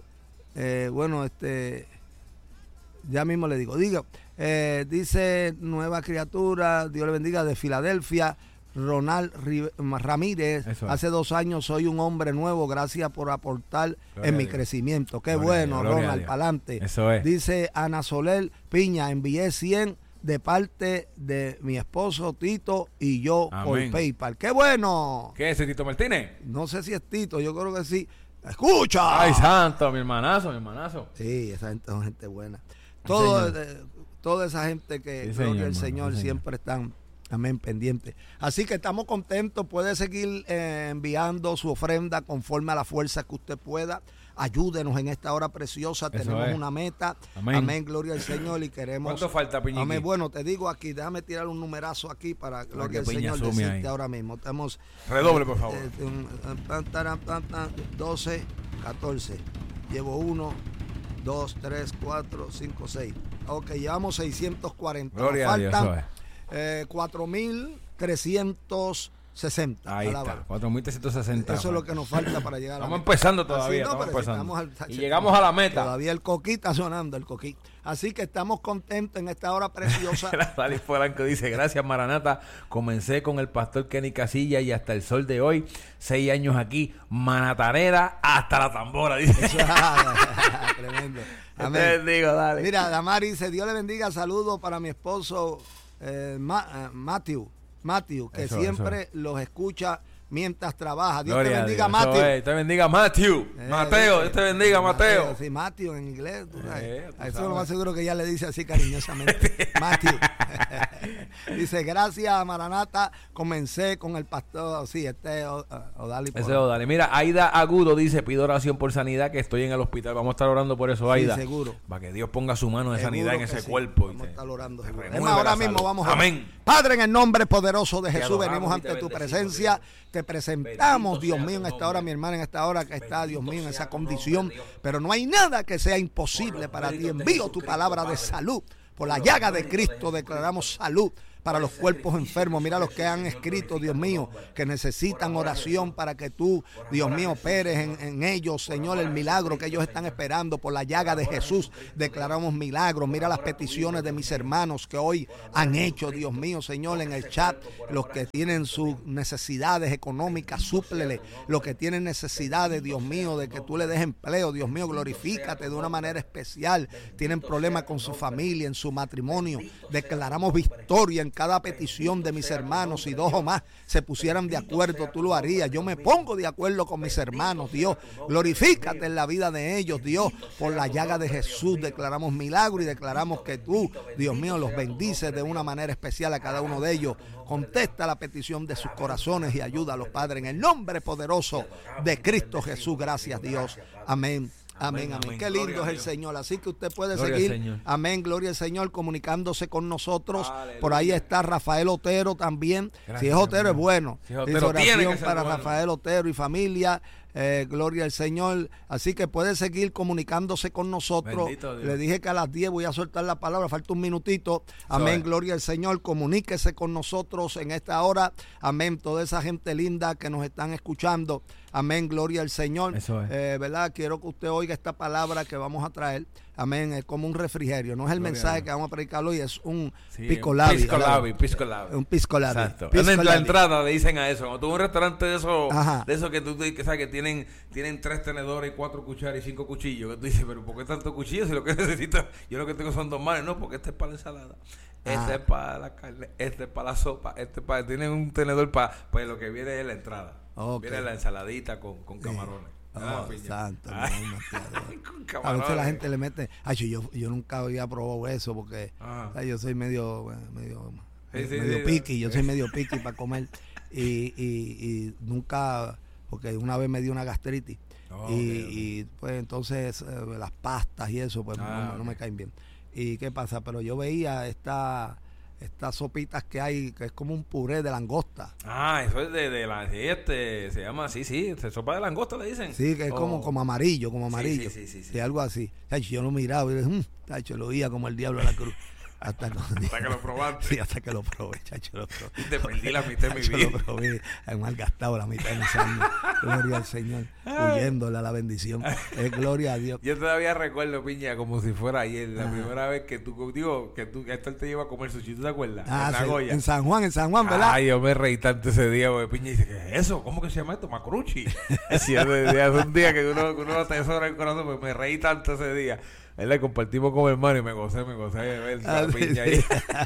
Ya mismo le digo. Dice Nueva Criatura, Dios le bendiga, de Filadelfia. Ronald Ramírez, hace 2 años soy un hombre nuevo, gracias por aportar en mi crecimiento. Qué bueno, Ronald, pa'lante. Eso es. Dice Ana Soler Piña, envié 100 de parte de mi esposo Tito y yo. Amén. Por PayPal. ¡Qué bueno! ¿Qué es ese, Tito Martínez? No sé si es Tito, yo creo que sí. ¡Escucha! ¡Ay, santo! Mi hermanazo. Sí, esa gente es gente buena. Toda esa gente que sí, gloria al Señor siempre están, amén, pendientes. Así que estamos contentos. Puede seguir enviando su ofrenda conforme a la fuerza que usted pueda. Ayúdenos en esta hora preciosa. Eso tenemos una meta. Amén, gloria al Señor. Y queremos... ¿Cuánto falta, Piñiqui? Amén. Bueno, te digo aquí, déjame tirar un numerazo aquí para gloria al Señor decirte ahora mismo. Estamos... Redoble, por favor. 12, 14. Llevo 1, 2, 3, 4, 5, 6. Ok, llevamos 640. Gloria Nos a Dios, faltan 4.360. Ahí está, 4.360. Eso es lo que nos falta para llegar a la meta. Empezando todavía, estamos empezando. Y llegamos a la meta. Todavía el coquí está sonando, el coquí. Así que estamos contentos en esta hora preciosa. Odalis Polanco dice, gracias, Maranata. Comencé con el pastor Kenny Casilla y hasta el sol de hoy, 6 años aquí, manatarera hasta la tambora, dice. Tremendo. Amén. Digo, dale. Mira, Damari dice, Dios le bendiga, saludos para mi esposo Matthew, que siempre los escucha mientras trabaja. Dios te bendiga, Matthew. Dios te bendiga, Matthew. Mateo, Dios te bendiga, Mateo. Sí, Matthew en inglés. Eso es lo más seguro que ella le dice así cariñosamente. Matthew. Dice, gracias, Maranata. Comencé con el pastor. Sí, Odalis. Ese es Odalis. Mira, Aida Agudo dice, pido oración por sanidad, que estoy en el hospital. Vamos a estar orando por eso, Aida. Sí, seguro. Para que Dios ponga su mano de sanidad en ese cuerpo. Vamos a estar orando. Es más, ahora mismo vamos a orar. Padre, en el nombre poderoso de Jesús, venimos ante tu presencia. Te te presentamos, Bendito Dios sea mío, tu en esta hora, nombre. mi hermana, en esta hora que está, Dios mío, en sea esa tu condición. nombre, Dios. Pero no hay nada que sea imposible Por los para ti. méritos de Envío tu Jesucristo, palabra de Padre. salud. Por la los llaga de méritos de Cristo Jesucristo. declaramos salud para los cuerpos enfermos. Mira los que han escrito, Dios mío, que necesitan oración para que tú, Dios mío, operes en ellos, Señor, el milagro que ellos están esperando. Por la llaga de Jesús declaramos milagros. Mira las peticiones de mis hermanos que hoy han hecho, Dios mío, Señor, en el chat. Los que tienen sus necesidades económicas, súplele. Los que tienen necesidades, Dios mío, de que tú le des empleo, Dios mío, glorifícate de una manera especial. Tienen problemas con su familia, en su matrimonio. Declaramos victoria en cada petición de mis hermanos. Si dos o más se pusieran de acuerdo, tú lo harías. Yo me pongo de acuerdo con mis hermanos, Dios. Glorifícate en la vida de ellos, Dios. Por la llaga de Jesús declaramos milagro y declaramos que tú, Dios mío, los bendices de una manera especial a cada uno de ellos. Contesta la petición de sus corazones y ayúdalos, Padre, en el nombre poderoso de Cristo Jesús. Gracias, Dios. Amén. Amén, amén. Qué lindo es el Señor. Así que usted puede seguir. Amén, gloria al Señor, comunicándose con nosotros. Aleluya. Por ahí está Rafael Otero también. Gracias, si es Otero, es bueno. Si es Otero, oración para bueno. Rafael Otero y familia. Gloria al Señor. Así que puede seguir comunicándose con nosotros. Le dije que a las 10 voy a soltar la palabra. Falta un minutito. Amén, gloria al Señor. Comuníquese con nosotros en esta hora. Amén, toda esa gente linda que nos están escuchando. Amén, gloria al Señor. Eso es. ¿Verdad? Quiero que usted oiga esta palabra que vamos a traer. Amén, es como un refrigerio. No es el mensaje que vamos a predicar hoy, es un pisco labi. Pisco labi. Un pisco labi. Exacto. En la entrada le dicen a eso. Cuando tú vas a un restaurante de eso que tú que sabes que tienen 3 tenedores, 4 cucharas y 5 cuchillos. Que tú dices, pero ¿por qué tantos cuchillos? Si lo que necesito, yo lo que tengo son 2 manos. No, porque este es para la ensalada. Este es para la carne, este es para la sopa, tienen un tenedor para, pues lo que viene es la entrada. Okay. Viene la ensaladita con camarones. Santo, a veces la gente le mete, yo nunca había probado eso porque yo soy medio piqui, yo soy medio piqui para comer y nunca, porque una vez me dio una gastritis y pues entonces las pastas y eso pues no me caen bien. ¿Y qué pasa? Pero yo veía estas sopitas que hay, que es como un puré de langosta. Eso es de la se llama así, sopa de langosta le dicen. Sí, que es como amarillo. Sí. Algo así. Yo lo miraba y dije, lo oía como el diablo a la cruz. Hasta que lo probaste. Sí, hasta que lo probé, chacho. Y te perdí la mitad de mi vida. Yo lo probé, he malgastado la mitad de mis años. Gloria al Señor, huyéndole a la bendición. Gloria a Dios. Yo todavía recuerdo, Piña, como si fuera ayer, la primera vez que tú Héctor te lleva a comer sushi, ¿tú te acuerdas? En Nagoya. En San Juan, ¿verdad? Ay, yo me reí tanto ese día, porque Piña dice, ¿qué es eso? ¿Cómo que se llama esto? Macruchi. Sí, hace un día que uno atesora el corazón, pues me reí tanto ese día. Él le compartimos con mi hermano y me gocé de ver la piña ahí.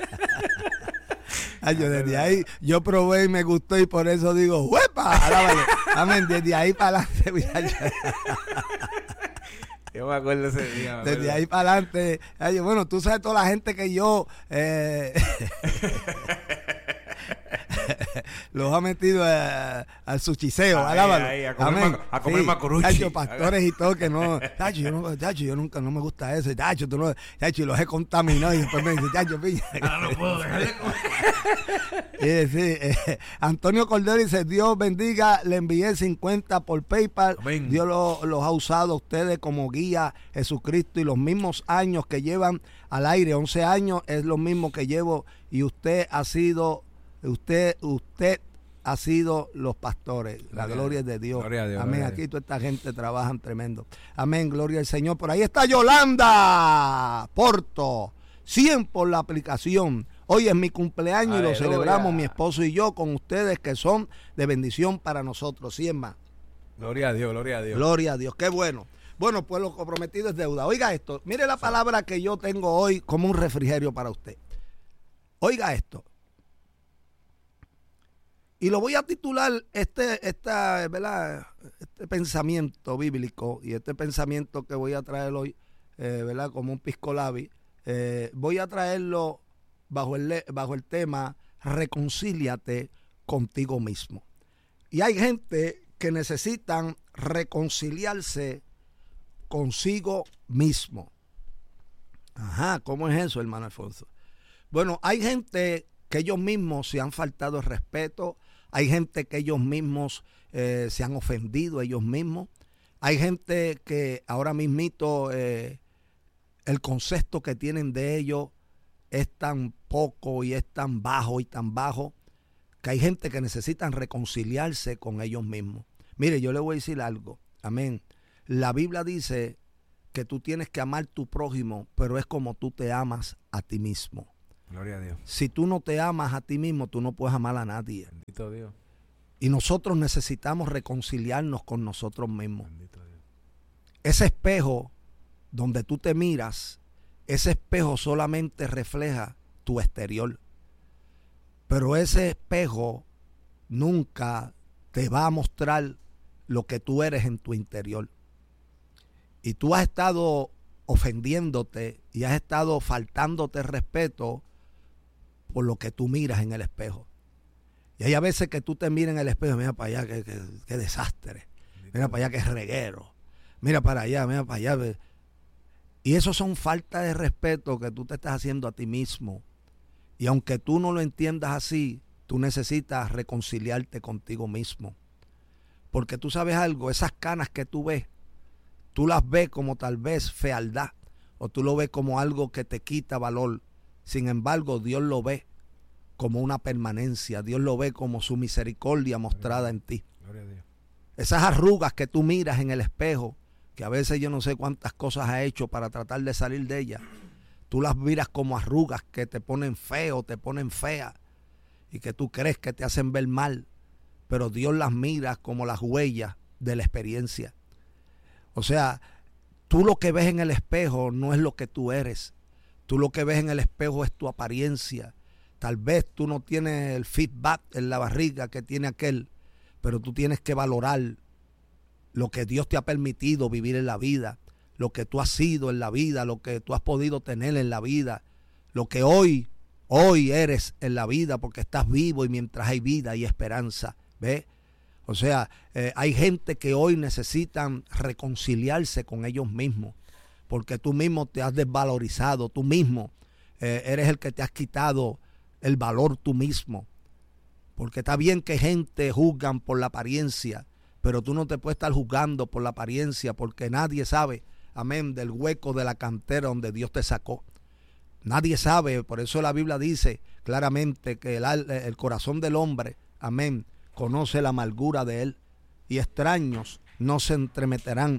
Desde ahí yo probé y me gustó y por eso digo, ¡huepa! Amén, desde ahí para adelante. Yo me acuerdo ese día. Desde ahí para adelante. Bueno, tú sabes toda la gente que yo los ha metido al suchiseo, alábalo. A comer macuruchi. Pastores y todo que no, yo nunca no me gusta eso. Tú no, los he contaminado y después me dice, piña. No puedo dejarle comer. Antonio Cordero dice, Dios bendiga, le envié 50 por PayPal. Amén. Dios los ha usado a ustedes como guía Jesucristo y los mismos años que llevan al aire, 11 años es lo mismo que llevo y usted ha sido los pastores. La gloria es de Dios. Amén. Aquí toda esta gente trabajan tremendo. Amén. Gloria al Señor. Por ahí está Yolanda Porto. 100 por la aplicación. Hoy es mi cumpleaños. Aleluya. Y lo celebramos mi esposo y yo con ustedes que son de bendición para nosotros. 100 más. Gloria a Dios. Gloria a Dios. Qué bueno. Bueno, pues lo comprometido es deuda. Oiga esto. Mire la palabra que yo tengo hoy como un refrigerio para usted. Oiga esto. Y lo voy a titular este pensamiento bíblico y este pensamiento que voy a traer hoy, ¿verdad? Como un pisco labi. Voy a traerlo bajo el tema reconcíliate contigo mismo. Y hay gente que necesitan reconciliarse consigo mismo. Ajá, ¿cómo es eso, hermano Alfonso? Bueno, hay gente que ellos mismos se han faltado el respeto, Hay gente que ellos mismos se han ofendido ellos mismos. Hay gente que ahora mismito el concepto que tienen de ellos es tan poco y es tan bajo que hay gente que necesitan reconciliarse con ellos mismos. Mire, yo le voy a decir algo. Amén. La Biblia dice que tú tienes que amar a tu prójimo, pero es como tú te amas a ti mismo. Gloria a Dios. Si tú no te amas a ti mismo, tú no puedes amar a nadie. Bendito Dios. Y nosotros necesitamos reconciliarnos con nosotros mismos. Bendito Dios. Ese espejo donde tú te miras, ese espejo solamente refleja tu exterior. Pero ese espejo nunca te va a mostrar lo que tú eres en tu interior. Y tú has estado ofendiéndote y has estado faltándote respeto por lo que tú miras en el espejo. Y hay a veces que tú te miras en el espejo, mira para allá, qué desastre. Mira para allá, qué reguero. Mira para allá, mira para allá. Y eso son faltas de respeto que tú te estás haciendo a ti mismo. Y aunque tú no lo entiendas así, tú necesitas reconciliarte contigo mismo. Porque tú sabes algo, esas canas que tú ves, tú las ves como tal vez fealdad, o tú lo ves como algo que te quita valor. Sin embargo, Dios lo ve como una permanencia. Dios lo ve como su misericordia mostrada en ti. Gloria a Dios. Esas arrugas que tú miras en el espejo, que a veces yo no sé cuántas cosas ha hecho para tratar de salir de ellas, tú las miras como arrugas que te ponen feo, te ponen fea, y que tú crees que te hacen ver mal, pero Dios las mira como las huellas de la experiencia. O sea, tú lo que ves en el espejo no es lo que tú eres. Tú lo que ves en el espejo es tu apariencia. Tal vez tú no tienes el feedback en la barriga que tiene aquel, pero tú tienes que valorar lo que Dios te ha permitido vivir en la vida, lo que tú has sido en la vida, lo que tú has podido tener en la vida, lo que hoy eres en la vida, porque estás vivo y mientras hay vida hay esperanza. ¿Ves? O sea, hay gente que hoy necesitan reconciliarse con ellos mismos, porque tú mismo te has desvalorizado, tú mismo eres el que te has quitado el valor tú mismo. Porque está bien que gente juzgan por la apariencia, pero tú no te puedes estar juzgando por la apariencia, porque nadie sabe, amén, del hueco de la cantera donde Dios te sacó. Nadie sabe, por eso la Biblia dice claramente que el corazón del hombre, amén, conoce la amargura de él, y extraños no se entremeterán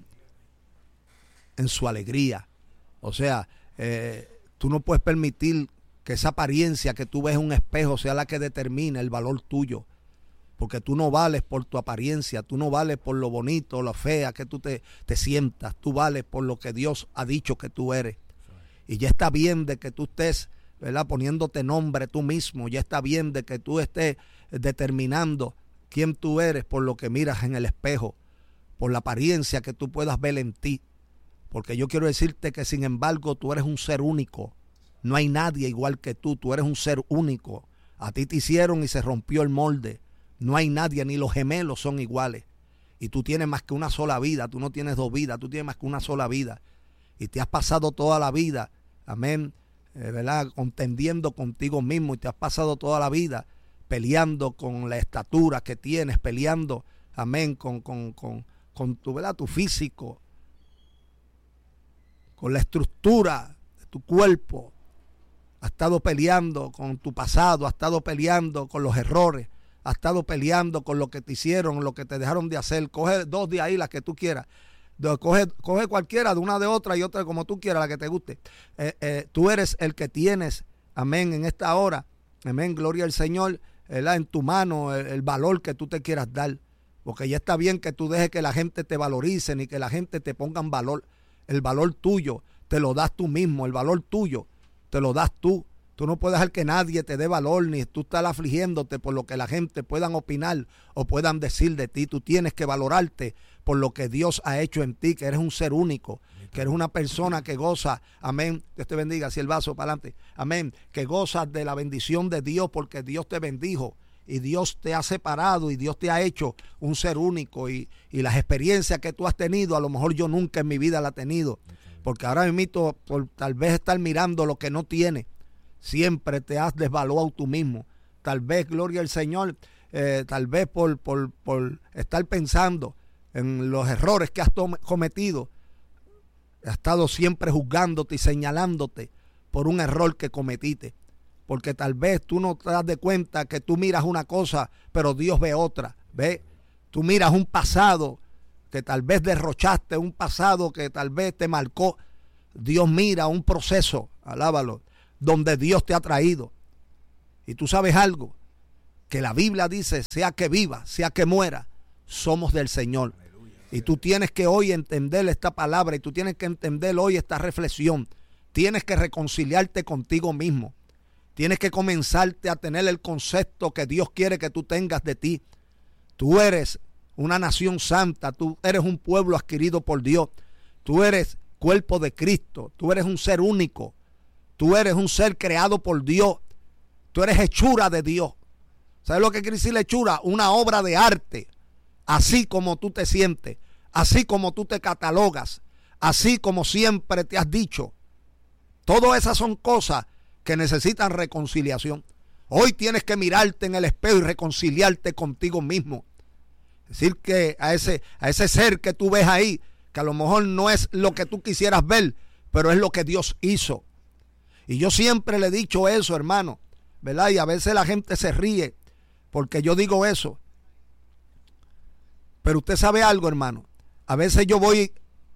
en su alegría. O sea, tú no puedes permitir que esa apariencia que tú ves en un espejo sea la que determine el valor tuyo, porque tú no vales por tu apariencia, tú no vales por lo bonito, lo fea que tú te sientas, tú vales por lo que Dios ha dicho que tú eres. Y ya está bien de que tú estés, ¿verdad?, poniéndote nombre tú mismo, ya está bien de que tú estés determinando quién tú eres por lo que miras en el espejo, por la apariencia que tú puedas ver en ti. Porque yo quiero decirte que sin embargo tú eres un ser único. No hay nadie igual que tú eres un ser único. A ti te hicieron y se rompió el molde. No hay nadie, ni los gemelos son iguales. Y tú tienes más que una sola vida, tú no tienes dos vidas, tú tienes más que una sola vida. Y te has pasado toda la vida, amén, ¿verdad?, contendiendo contigo mismo, y te has pasado toda la vida peleando con la estatura que tienes, peleando, amén, con tu, ¿verdad?, tu físico, con la estructura de tu cuerpo. Has estado peleando con tu pasado, has estado peleando con los errores, has estado peleando con lo que te hicieron, lo que te dejaron de hacer. Coge dos de ahí, las que tú quieras. Coge cualquiera, de una de otra y otra como tú quieras, la que te guste. Tú eres el que tienes, amén, en esta hora, amén, gloria al Señor, ¿verdad?, en tu mano el valor que tú te quieras dar. Porque ya está bien que tú dejes que la gente te valorice, ni que la gente te ponga en valor. El valor tuyo te lo das tú mismo, el valor tuyo te lo das tú. Tú no puedes dejar que nadie te dé valor, ni tú estar afligiéndote por lo que la gente puedan opinar o puedan decir de ti. Tú tienes que valorarte por lo que Dios ha hecho en ti, que eres un ser único, que eres una persona que goza, amén, Dios te bendiga, así el vaso para adelante, amén, que gozas de la bendición de Dios porque Dios te bendijo y Dios te ha separado y Dios te ha hecho un ser único, y las experiencias que tú has tenido, a lo mejor yo nunca en mi vida la he tenido, porque ahora mismo por tal vez estar mirando lo que no tienes, siempre te has desvaluado tú mismo. Tal vez, gloria al Señor, tal vez por estar pensando en los errores que has cometido, has estado siempre juzgándote y señalándote por un error que cometiste. Porque tal vez tú no te das de cuenta que tú miras una cosa, pero Dios ve otra. ¿Ve? Tú miras un pasado que tal vez derrochaste, un pasado que tal vez te marcó. Dios mira un proceso, alábalo, donde Dios te ha traído. Y tú sabes algo, que la Biblia dice, sea que viva, sea que muera, somos del Señor. Y tú tienes que hoy entender esta palabra y tú tienes que entender hoy esta reflexión. Tienes que reconciliarte contigo mismo. Tienes que comenzarte a tener el concepto que Dios quiere que tú tengas de ti. Tú eres una nación santa, tú eres un pueblo adquirido por Dios. Tú eres cuerpo de Cristo, tú eres un ser único. Tú eres un ser creado por Dios. Tú eres hechura de Dios. ¿Sabes lo que quiere decir hechura? Una obra de arte. Así como tú te sientes, así como tú te catalogas, así como siempre te has dicho. Todas esas son cosas que necesitan reconciliación. Hoy tienes que mirarte en el espejo y reconciliarte contigo mismo. Es decir, que a ese ser que tú ves ahí, que a lo mejor no es lo que tú quisieras ver, pero es lo que Dios hizo. Y yo siempre le he dicho eso, hermano, ¿verdad? Y a veces la gente se ríe porque yo digo eso. Pero usted sabe algo, hermano. A veces yo voy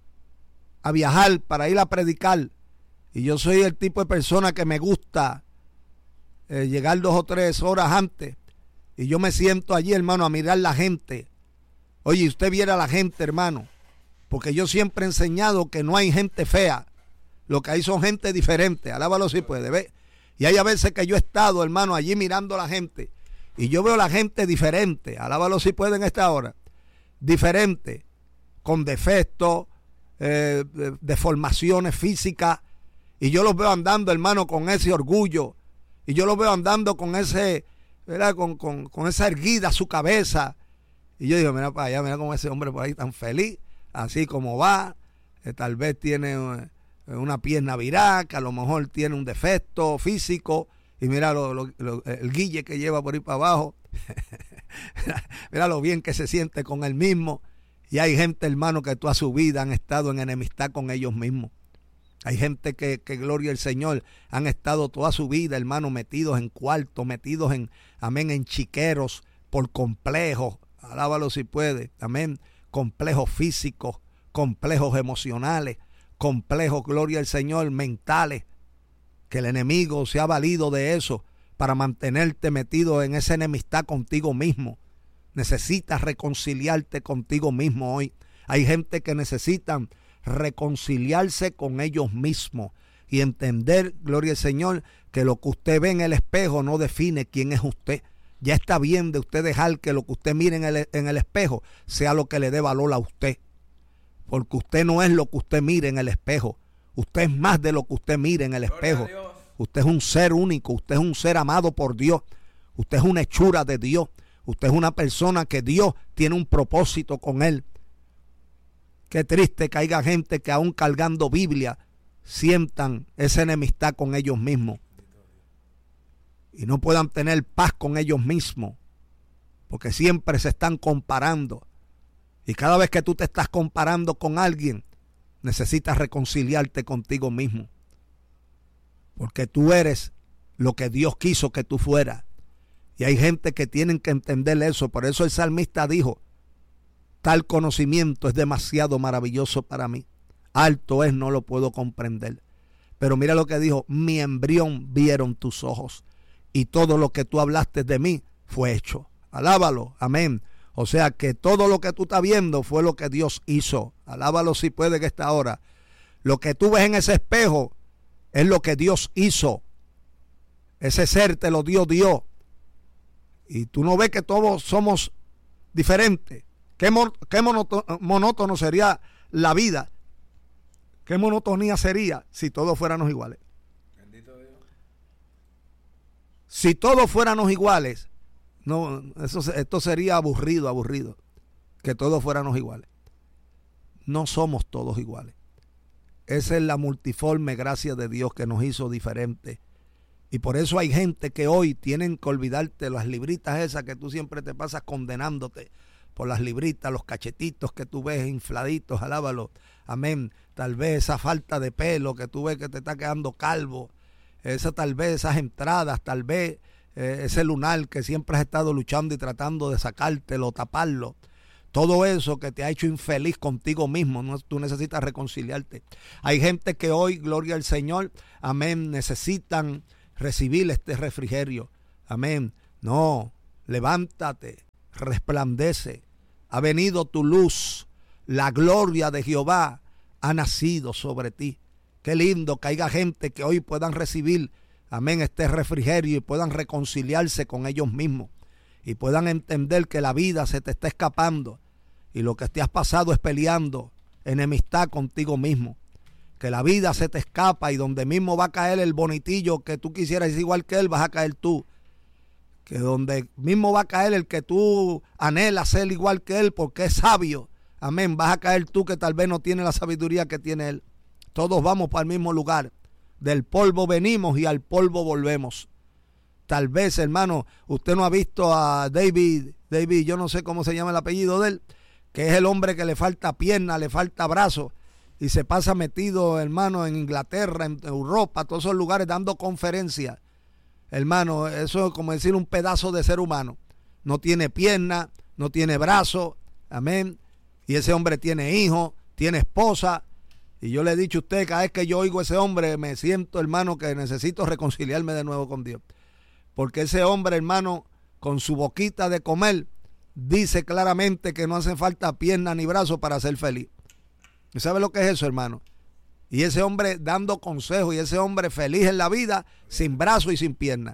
a viajar para ir a predicar y yo soy el tipo de persona que me gusta llegar 2 o 3 horas antes y yo me siento allí, hermano, a mirar la gente. Oye, usted viera a la gente, hermano, porque yo siempre he enseñado que no hay gente fea, lo que hay son gente diferente. Alábalo si puede, ¿ve? Y hay a veces que yo he estado, hermano, allí mirando a la gente y yo veo a la gente diferente. Alábalo si puede en esta hora. Diferente, con defectos, deformaciones físicas, y yo los veo andando, hermano, con ese orgullo, y yo los veo andando con ese, ¿verdad? Con esa erguida a su cabeza, y yo digo, mira para allá, mira cómo ese hombre por ahí tan feliz, así como va, tal vez tiene una pierna viraca, a lo mejor tiene un defecto físico, y mira el guille que lleva por ahí para abajo. Mira lo bien que se siente con él mismo. Y hay gente, hermano, que toda su vida han estado en enemistad con ellos mismos. Hay gente que gloria al Señor, han estado toda su vida, hermano, metidos en cuartos, metidos en chiqueros, por complejos. Alábalo si puede, amén. Complejos físicos, complejos emocionales, complejos, gloria al Señor, mentales. Que el enemigo se ha valido de eso para mantenerte metido en esa enemistad contigo mismo. Necesitas reconciliarte contigo mismo hoy. Hay gente que necesitan reconciliarse con ellos mismos y entender, gloria al Señor, que lo que usted ve en el espejo no define quién es usted. Ya está bien de usted dejar que lo que usted mire en el espejo sea lo que le dé valor a usted. Porque usted no es lo que usted mire en el espejo. Usted es más de lo que usted mire en el espejo. Usted es un ser único, usted es un ser amado por Dios, usted es una hechura de Dios, usted es una persona que Dios tiene un propósito con él. Qué triste que haya gente que aún cargando Biblia sientan esa enemistad con ellos mismos y no puedan tener paz con ellos mismos, porque siempre se están comparando. Y cada vez que tú te estás comparando con alguien, necesitas reconciliarte contigo mismo. Porque tú eres lo que Dios quiso que tú fueras. Y hay gente que tienen que entender eso. Por eso el salmista dijo, tal conocimiento es demasiado maravilloso para mí. Alto es, no lo puedo comprender. Pero mira lo que dijo, mi embrión vieron tus ojos. Y todo lo que tú hablaste de mí fue hecho. Alábalo, amén. O sea que todo lo que tú estás viendo fue lo que Dios hizo. Alábalo si puede que esta hora. Lo que tú ves en ese espejo es lo que Dios hizo. Ese ser te lo dio Dios. Y tú no ves que todos somos diferentes. Qué monótono sería la vida. Qué monotonía sería si todos fuéramos iguales. Bendito Dios. Si todos fuéramos iguales, no, esto sería aburrido. Que todos fuéramos iguales. No somos todos iguales. Esa es la multiforme gracia de Dios que nos hizo diferentes. Y por eso hay gente que hoy tienen que olvidarte las libritas esas que tú siempre te pasas condenándote por las libritas, los cachetitos que tú ves infladitos, alábalo, amén. Tal vez esa falta de pelo que tú ves que te está quedando calvo, tal vez esas entradas, tal vez ese lunar que siempre has estado luchando y tratando de sacártelo, taparlo. Todo eso que te ha hecho infeliz contigo mismo, ¿no? Tú necesitas reconciliarte. Hay gente que hoy, gloria al Señor, amén, necesitan recibir este refrigerio. Amén. No, levántate, resplandece. Ha venido tu luz. La gloria de Jehová ha nacido sobre ti. Qué lindo que haya gente que hoy puedan recibir, amén, este refrigerio y puedan reconciliarse con ellos mismos. Y puedan entender que la vida se te está escapando y lo que te has pasado es peleando, enemistad contigo mismo. Que la vida se te escapa y donde mismo va a caer el bonitillo que tú quisieras ser igual que él, vas a caer tú. Que donde mismo va a caer el que tú anhelas ser igual que él porque es sabio, amén, vas a caer tú que tal vez no tiene la sabiduría que tiene él. Todos vamos para el mismo lugar. Del polvo venimos y al polvo volvemos. Tal vez, hermano, usted no ha visto a David, yo no sé cómo se llama el apellido de él, que es el hombre que le falta pierna, le falta brazo, y se pasa metido, hermano, en Inglaterra, en Europa, todos esos lugares dando conferencias. Hermano, eso es como decir un pedazo de ser humano. No tiene pierna, no tiene brazo, amén. Y ese hombre tiene hijos, tiene esposa. Y yo le he dicho a usted, cada vez que yo oigo a ese hombre, me siento, hermano, que necesito reconciliarme de nuevo con Dios. Porque ese hombre, hermano, con su boquita de comer, dice claramente que no hace falta pierna ni brazo para ser feliz. ¿Y sabe lo que es eso, hermano? Y ese hombre dando consejos, y ese hombre feliz en la vida, sin brazo y sin pierna.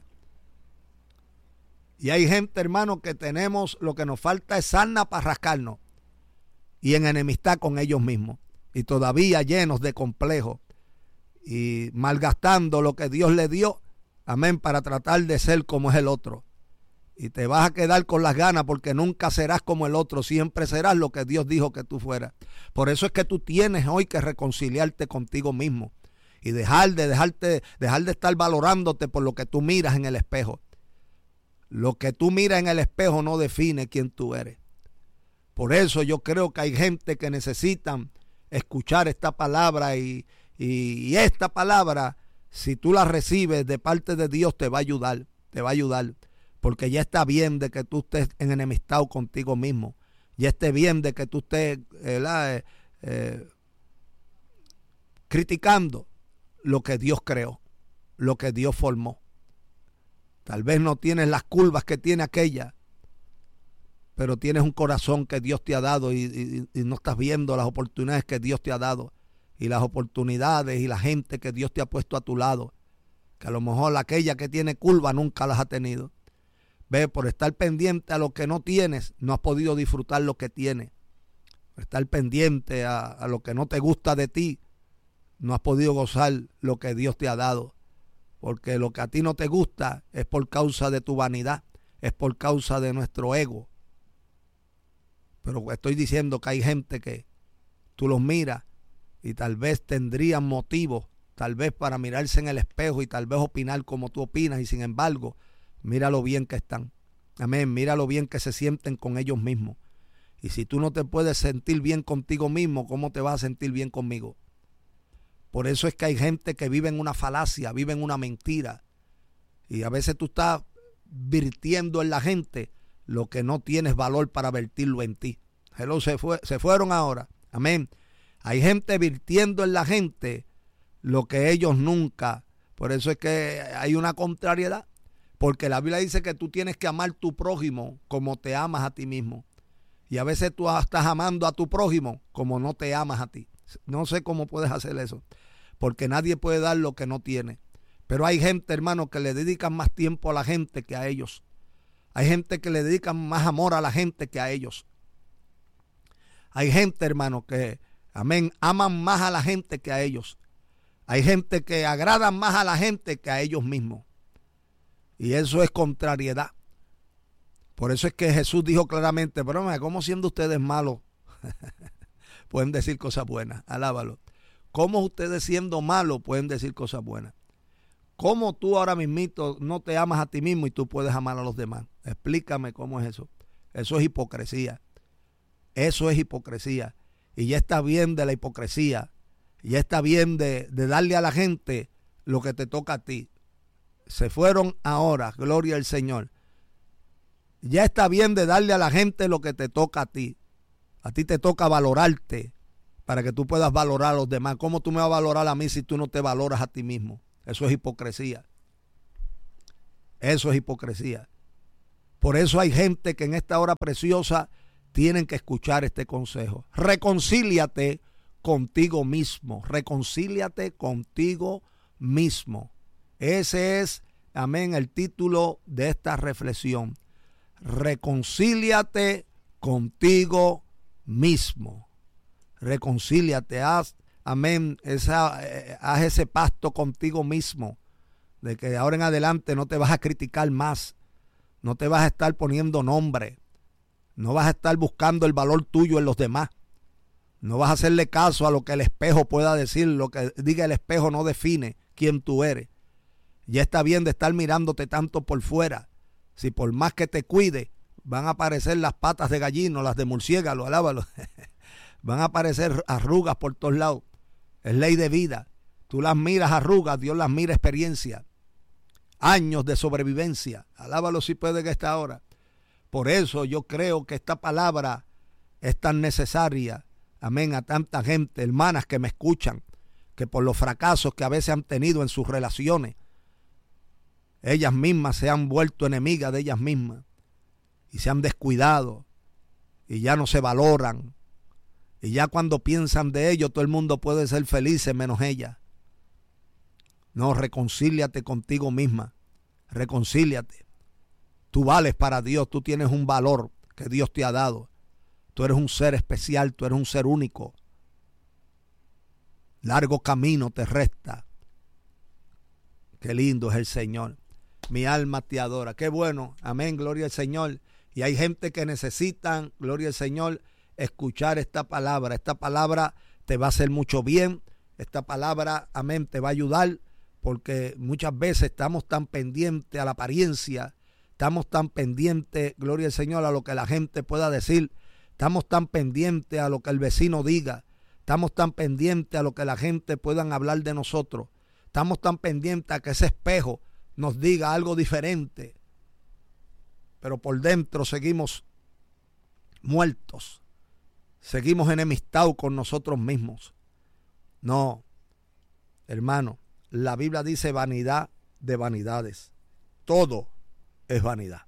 Y hay gente, hermano, que tenemos, lo que nos falta es sarna para rascarnos. Y en enemistad con ellos mismos. Y todavía llenos de complejos. Y malgastando lo que Dios le dio, amén, para tratar de ser como es el otro. Y te vas a quedar con las ganas porque nunca serás como el otro, siempre serás lo que Dios dijo que tú fueras. Por eso es que tú tienes hoy que reconciliarte contigo mismo y dejar de estar valorándote por lo que tú miras en el espejo. Lo que tú miras en el espejo no define quién tú eres. Por eso yo creo que hay gente que necesitan escuchar esta palabra y esta palabra, si tú la recibes de parte de Dios, te va a ayudar, porque ya está bien de que tú estés en enemistad contigo mismo, ya esté bien de que tú estés criticando lo que Dios creó, lo que Dios formó. Tal vez no tienes las curvas que tiene aquella, pero tienes un corazón que Dios te ha dado y no estás viendo las oportunidades que Dios te ha dado y las oportunidades y la gente que Dios te ha puesto a tu lado, que a lo mejor aquella que tiene curva nunca las ha tenido. Ve, por estar pendiente a lo que no tienes, no has podido disfrutar lo que tienes. Por estar pendiente a lo que no te gusta de ti, no has podido gozar lo que Dios te ha dado. Porque lo que a ti no te gusta es por causa de tu vanidad, es por causa de nuestro ego. Pero estoy diciendo que hay gente que tú los miras y tal vez tendrían motivos, tal vez para mirarse en el espejo y tal vez opinar como tú opinas, y sin embargo, mira lo bien que están. Amén, mira lo bien que se sienten con ellos mismos. Y si tú no te puedes sentir bien contigo mismo, ¿cómo te vas a sentir bien conmigo? Por eso es que hay gente que vive en una falacia, vive en una mentira. Y a veces tú estás virtiendo en la gente lo que no tienes valor para vertirlo en ti. Hello, se fueron ahora. Amén. Hay gente virtiendo en la gente lo que ellos nunca. Por eso es que hay una contrariedad. Porque la Biblia dice que tú tienes que amar a tu prójimo como te amas a ti mismo. Y a veces tú estás amando a tu prójimo como no te amas a ti. No sé cómo puedes hacer eso. Porque nadie puede dar lo que no tiene. Pero hay gente, hermano, que le dedican más tiempo a la gente que a ellos. Hay gente que le dedican más amor a la gente que a ellos. Hay gente, hermano, que, amén, aman más a la gente que a ellos. Hay gente que agradan más a la gente que a ellos mismos. Y eso es contrariedad. Por eso es que Jesús dijo claramente, pero ¿cómo siendo ustedes malos pueden decir cosas buenas? Alábalo. ¿Cómo ustedes siendo malos pueden decir cosas buenas? ¿Cómo tú ahora mismito no te amas a ti mismo y tú puedes amar a los demás? Explícame cómo es eso. Eso es hipocresía. Eso es hipocresía. Y ya está bien de la hipocresía. Ya está bien de darle a la gente lo que te toca a ti. Se fueron ahora, gloria al Señor. Ya está bien de darle a la gente lo que te toca a ti. A ti te toca valorarte para que tú puedas valorar a los demás. ¿Cómo tú me vas a valorar a mí si tú no te valoras a ti mismo? Eso es hipocresía. Eso es hipocresía. Por eso hay gente que en esta hora preciosa tienen que escuchar este consejo. Reconcíliate contigo mismo. Reconcíliate contigo mismo. Ese es, amén, el título de esta reflexión. Reconcíliate contigo mismo. Reconcíliate, haz, amén, haz ese pacto contigo mismo, de que de ahora en adelante no te vas a criticar más, no te vas a estar poniendo nombre, no vas a estar buscando el valor tuyo en los demás, no vas a hacerle caso a lo que el espejo pueda decir. Lo que diga el espejo no define quién tú eres. Ya está bien de estar mirándote tanto por fuera. Si por más que te cuide, van a aparecer las patas de gallino, las de murciélago, alábalo. Van a aparecer arrugas por todos lados. Es ley de vida. Tú las miras arrugas, Dios las mira experiencia. Años de sobrevivencia. Alábalo si puede que esta hora. Por eso yo creo que esta palabra es tan necesaria. Amén, a tanta gente, hermanas que me escuchan, que por los fracasos que a veces han tenido en sus relaciones, ellas mismas se han vuelto enemigas de ellas mismas y se han descuidado y ya no se valoran. Y ya cuando piensan de ello, todo el mundo puede ser feliz menos ella. No, reconcíliate contigo misma. Reconcíliate. Tú vales para Dios, tú tienes un valor que Dios te ha dado. Tú eres un ser especial, tú eres un ser único. Largo camino te resta. Qué lindo es el Señor. Mi alma te adora. Qué bueno. Amén, gloria al Señor. Y hay gente que necesitan, gloria al Señor, escuchar esta palabra. Esta palabra te va a hacer mucho bien. Esta palabra, amén, te va a ayudar, porque muchas veces estamos tan pendientes a la apariencia, estamos tan pendientes, gloria al Señor, a lo que la gente pueda decir, estamos tan pendientes a lo que el vecino diga, estamos tan pendientes a lo que la gente pueda hablar de nosotros, estamos tan pendientes a que ese espejo nos diga algo diferente, pero por dentro seguimos muertos. Seguimos enemistados con nosotros mismos. No, hermano, la Biblia dice vanidad de vanidades. Todo es vanidad.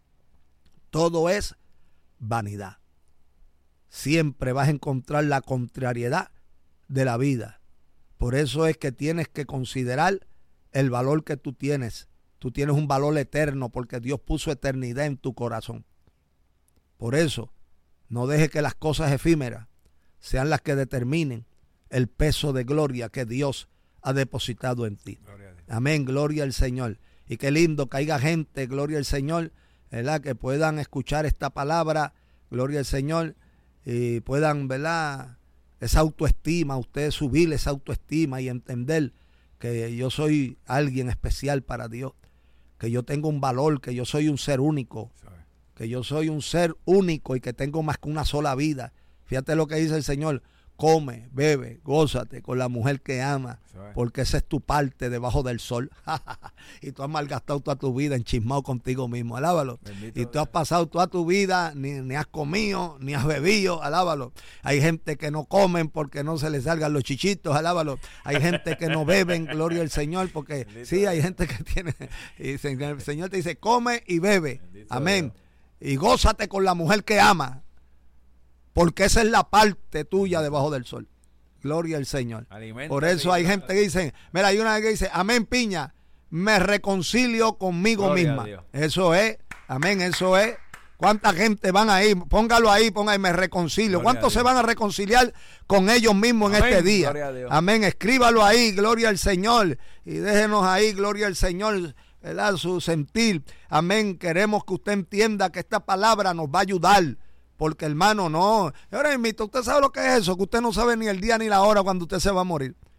Todo es vanidad. Siempre vas a encontrar la contrariedad de la vida. Por eso es que tienes que considerar el valor que tú tienes. Tú tienes un valor eterno porque Dios puso eternidad en tu corazón. Por eso, no dejes que las cosas efímeras sean las que determinen el peso de gloria que Dios ha depositado en ti. Amén, gloria al Señor. Y qué lindo que haya gente, gloria al Señor, ¿verdad?, que puedan escuchar esta palabra, gloria al Señor, y puedan, ¿verdad?, esa autoestima, ustedes subir esa autoestima y entender que yo soy alguien especial para Dios, que yo tengo un valor, que yo soy un ser único, que yo soy un ser único y que tengo más que una sola vida. Fíjate lo que dice el Señor: come, bebe, gózate con la mujer que amas, porque esa es tu parte debajo del sol. Y tú has malgastado toda tu vida enchismado contigo mismo, alábalo. Bendito, y tú has pasado toda tu vida, ni has comido, ni has bebido, alábalo. Hay gente que no comen porque no se les salgan los chichitos, alábalo. Hay gente que no beben, gloria al Señor, porque bendito, sí, hay gente que tiene, y el Señor te dice, come y bebe, bendito, amén. Dios. Y gózate con la mujer que amas, porque esa es la parte tuya debajo del sol. Gloria al Señor. Alimenta. Por eso hay gente que dice, mira, hay una que dice, amén, piña, me reconcilio conmigo misma. Eso es, amén, eso es. ¿Cuánta gente van ahí? Póngalo ahí, ponga ahí, me reconcilio. ¿Cuántos se van a reconciliar con ellos mismos en este día? Amén, escríbalo ahí, gloria al Señor. Y déjenos ahí, gloria al Señor, ¿verdad?, su sentir. Amén, queremos que usted entienda que esta palabra nos va a ayudar. Porque, hermano, no. Ahora invito, usted sabe lo que es eso, que usted no sabe ni el día ni la hora cuando usted se va a morir.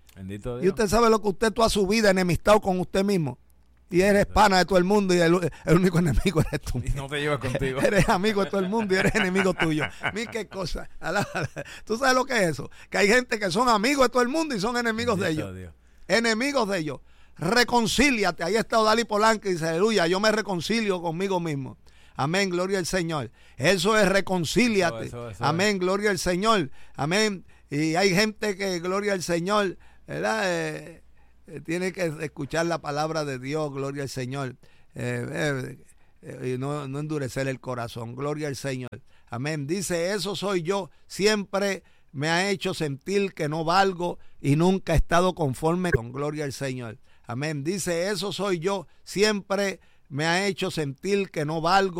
Bendito Dios. Y usted sabe lo que usted toda su vida enemistado con usted mismo. Y eres pana de todo el mundo y el único enemigo eres tú. Y no te llevas contigo. Eres amigo de todo el mundo y eres enemigo tuyo. Mira qué cosa. ¿Tú sabes lo que es eso? Que hay gente que son amigos de todo el mundo y son enemigos Bendito de ellos. Dios. Enemigos de ellos. Reconcíliate. Ahí está Odali Polanco y dice, aleluya, yo me reconcilio conmigo mismo. Amén, gloria al Señor. Eso es reconcíliate. Eso Amén, gloria al Señor. Amén. Y hay gente que, gloria al Señor, ¿verdad? Tiene que escuchar la palabra de Dios, gloria al Señor. Y no endurecer el corazón, gloria al Señor. Amén. Dice, eso soy yo. Siempre me ha hecho sentir que no valgo y nunca he estado conforme con gloria al Señor. Amén. Dice, eso soy yo. Siempre me ha hecho sentir que no valgo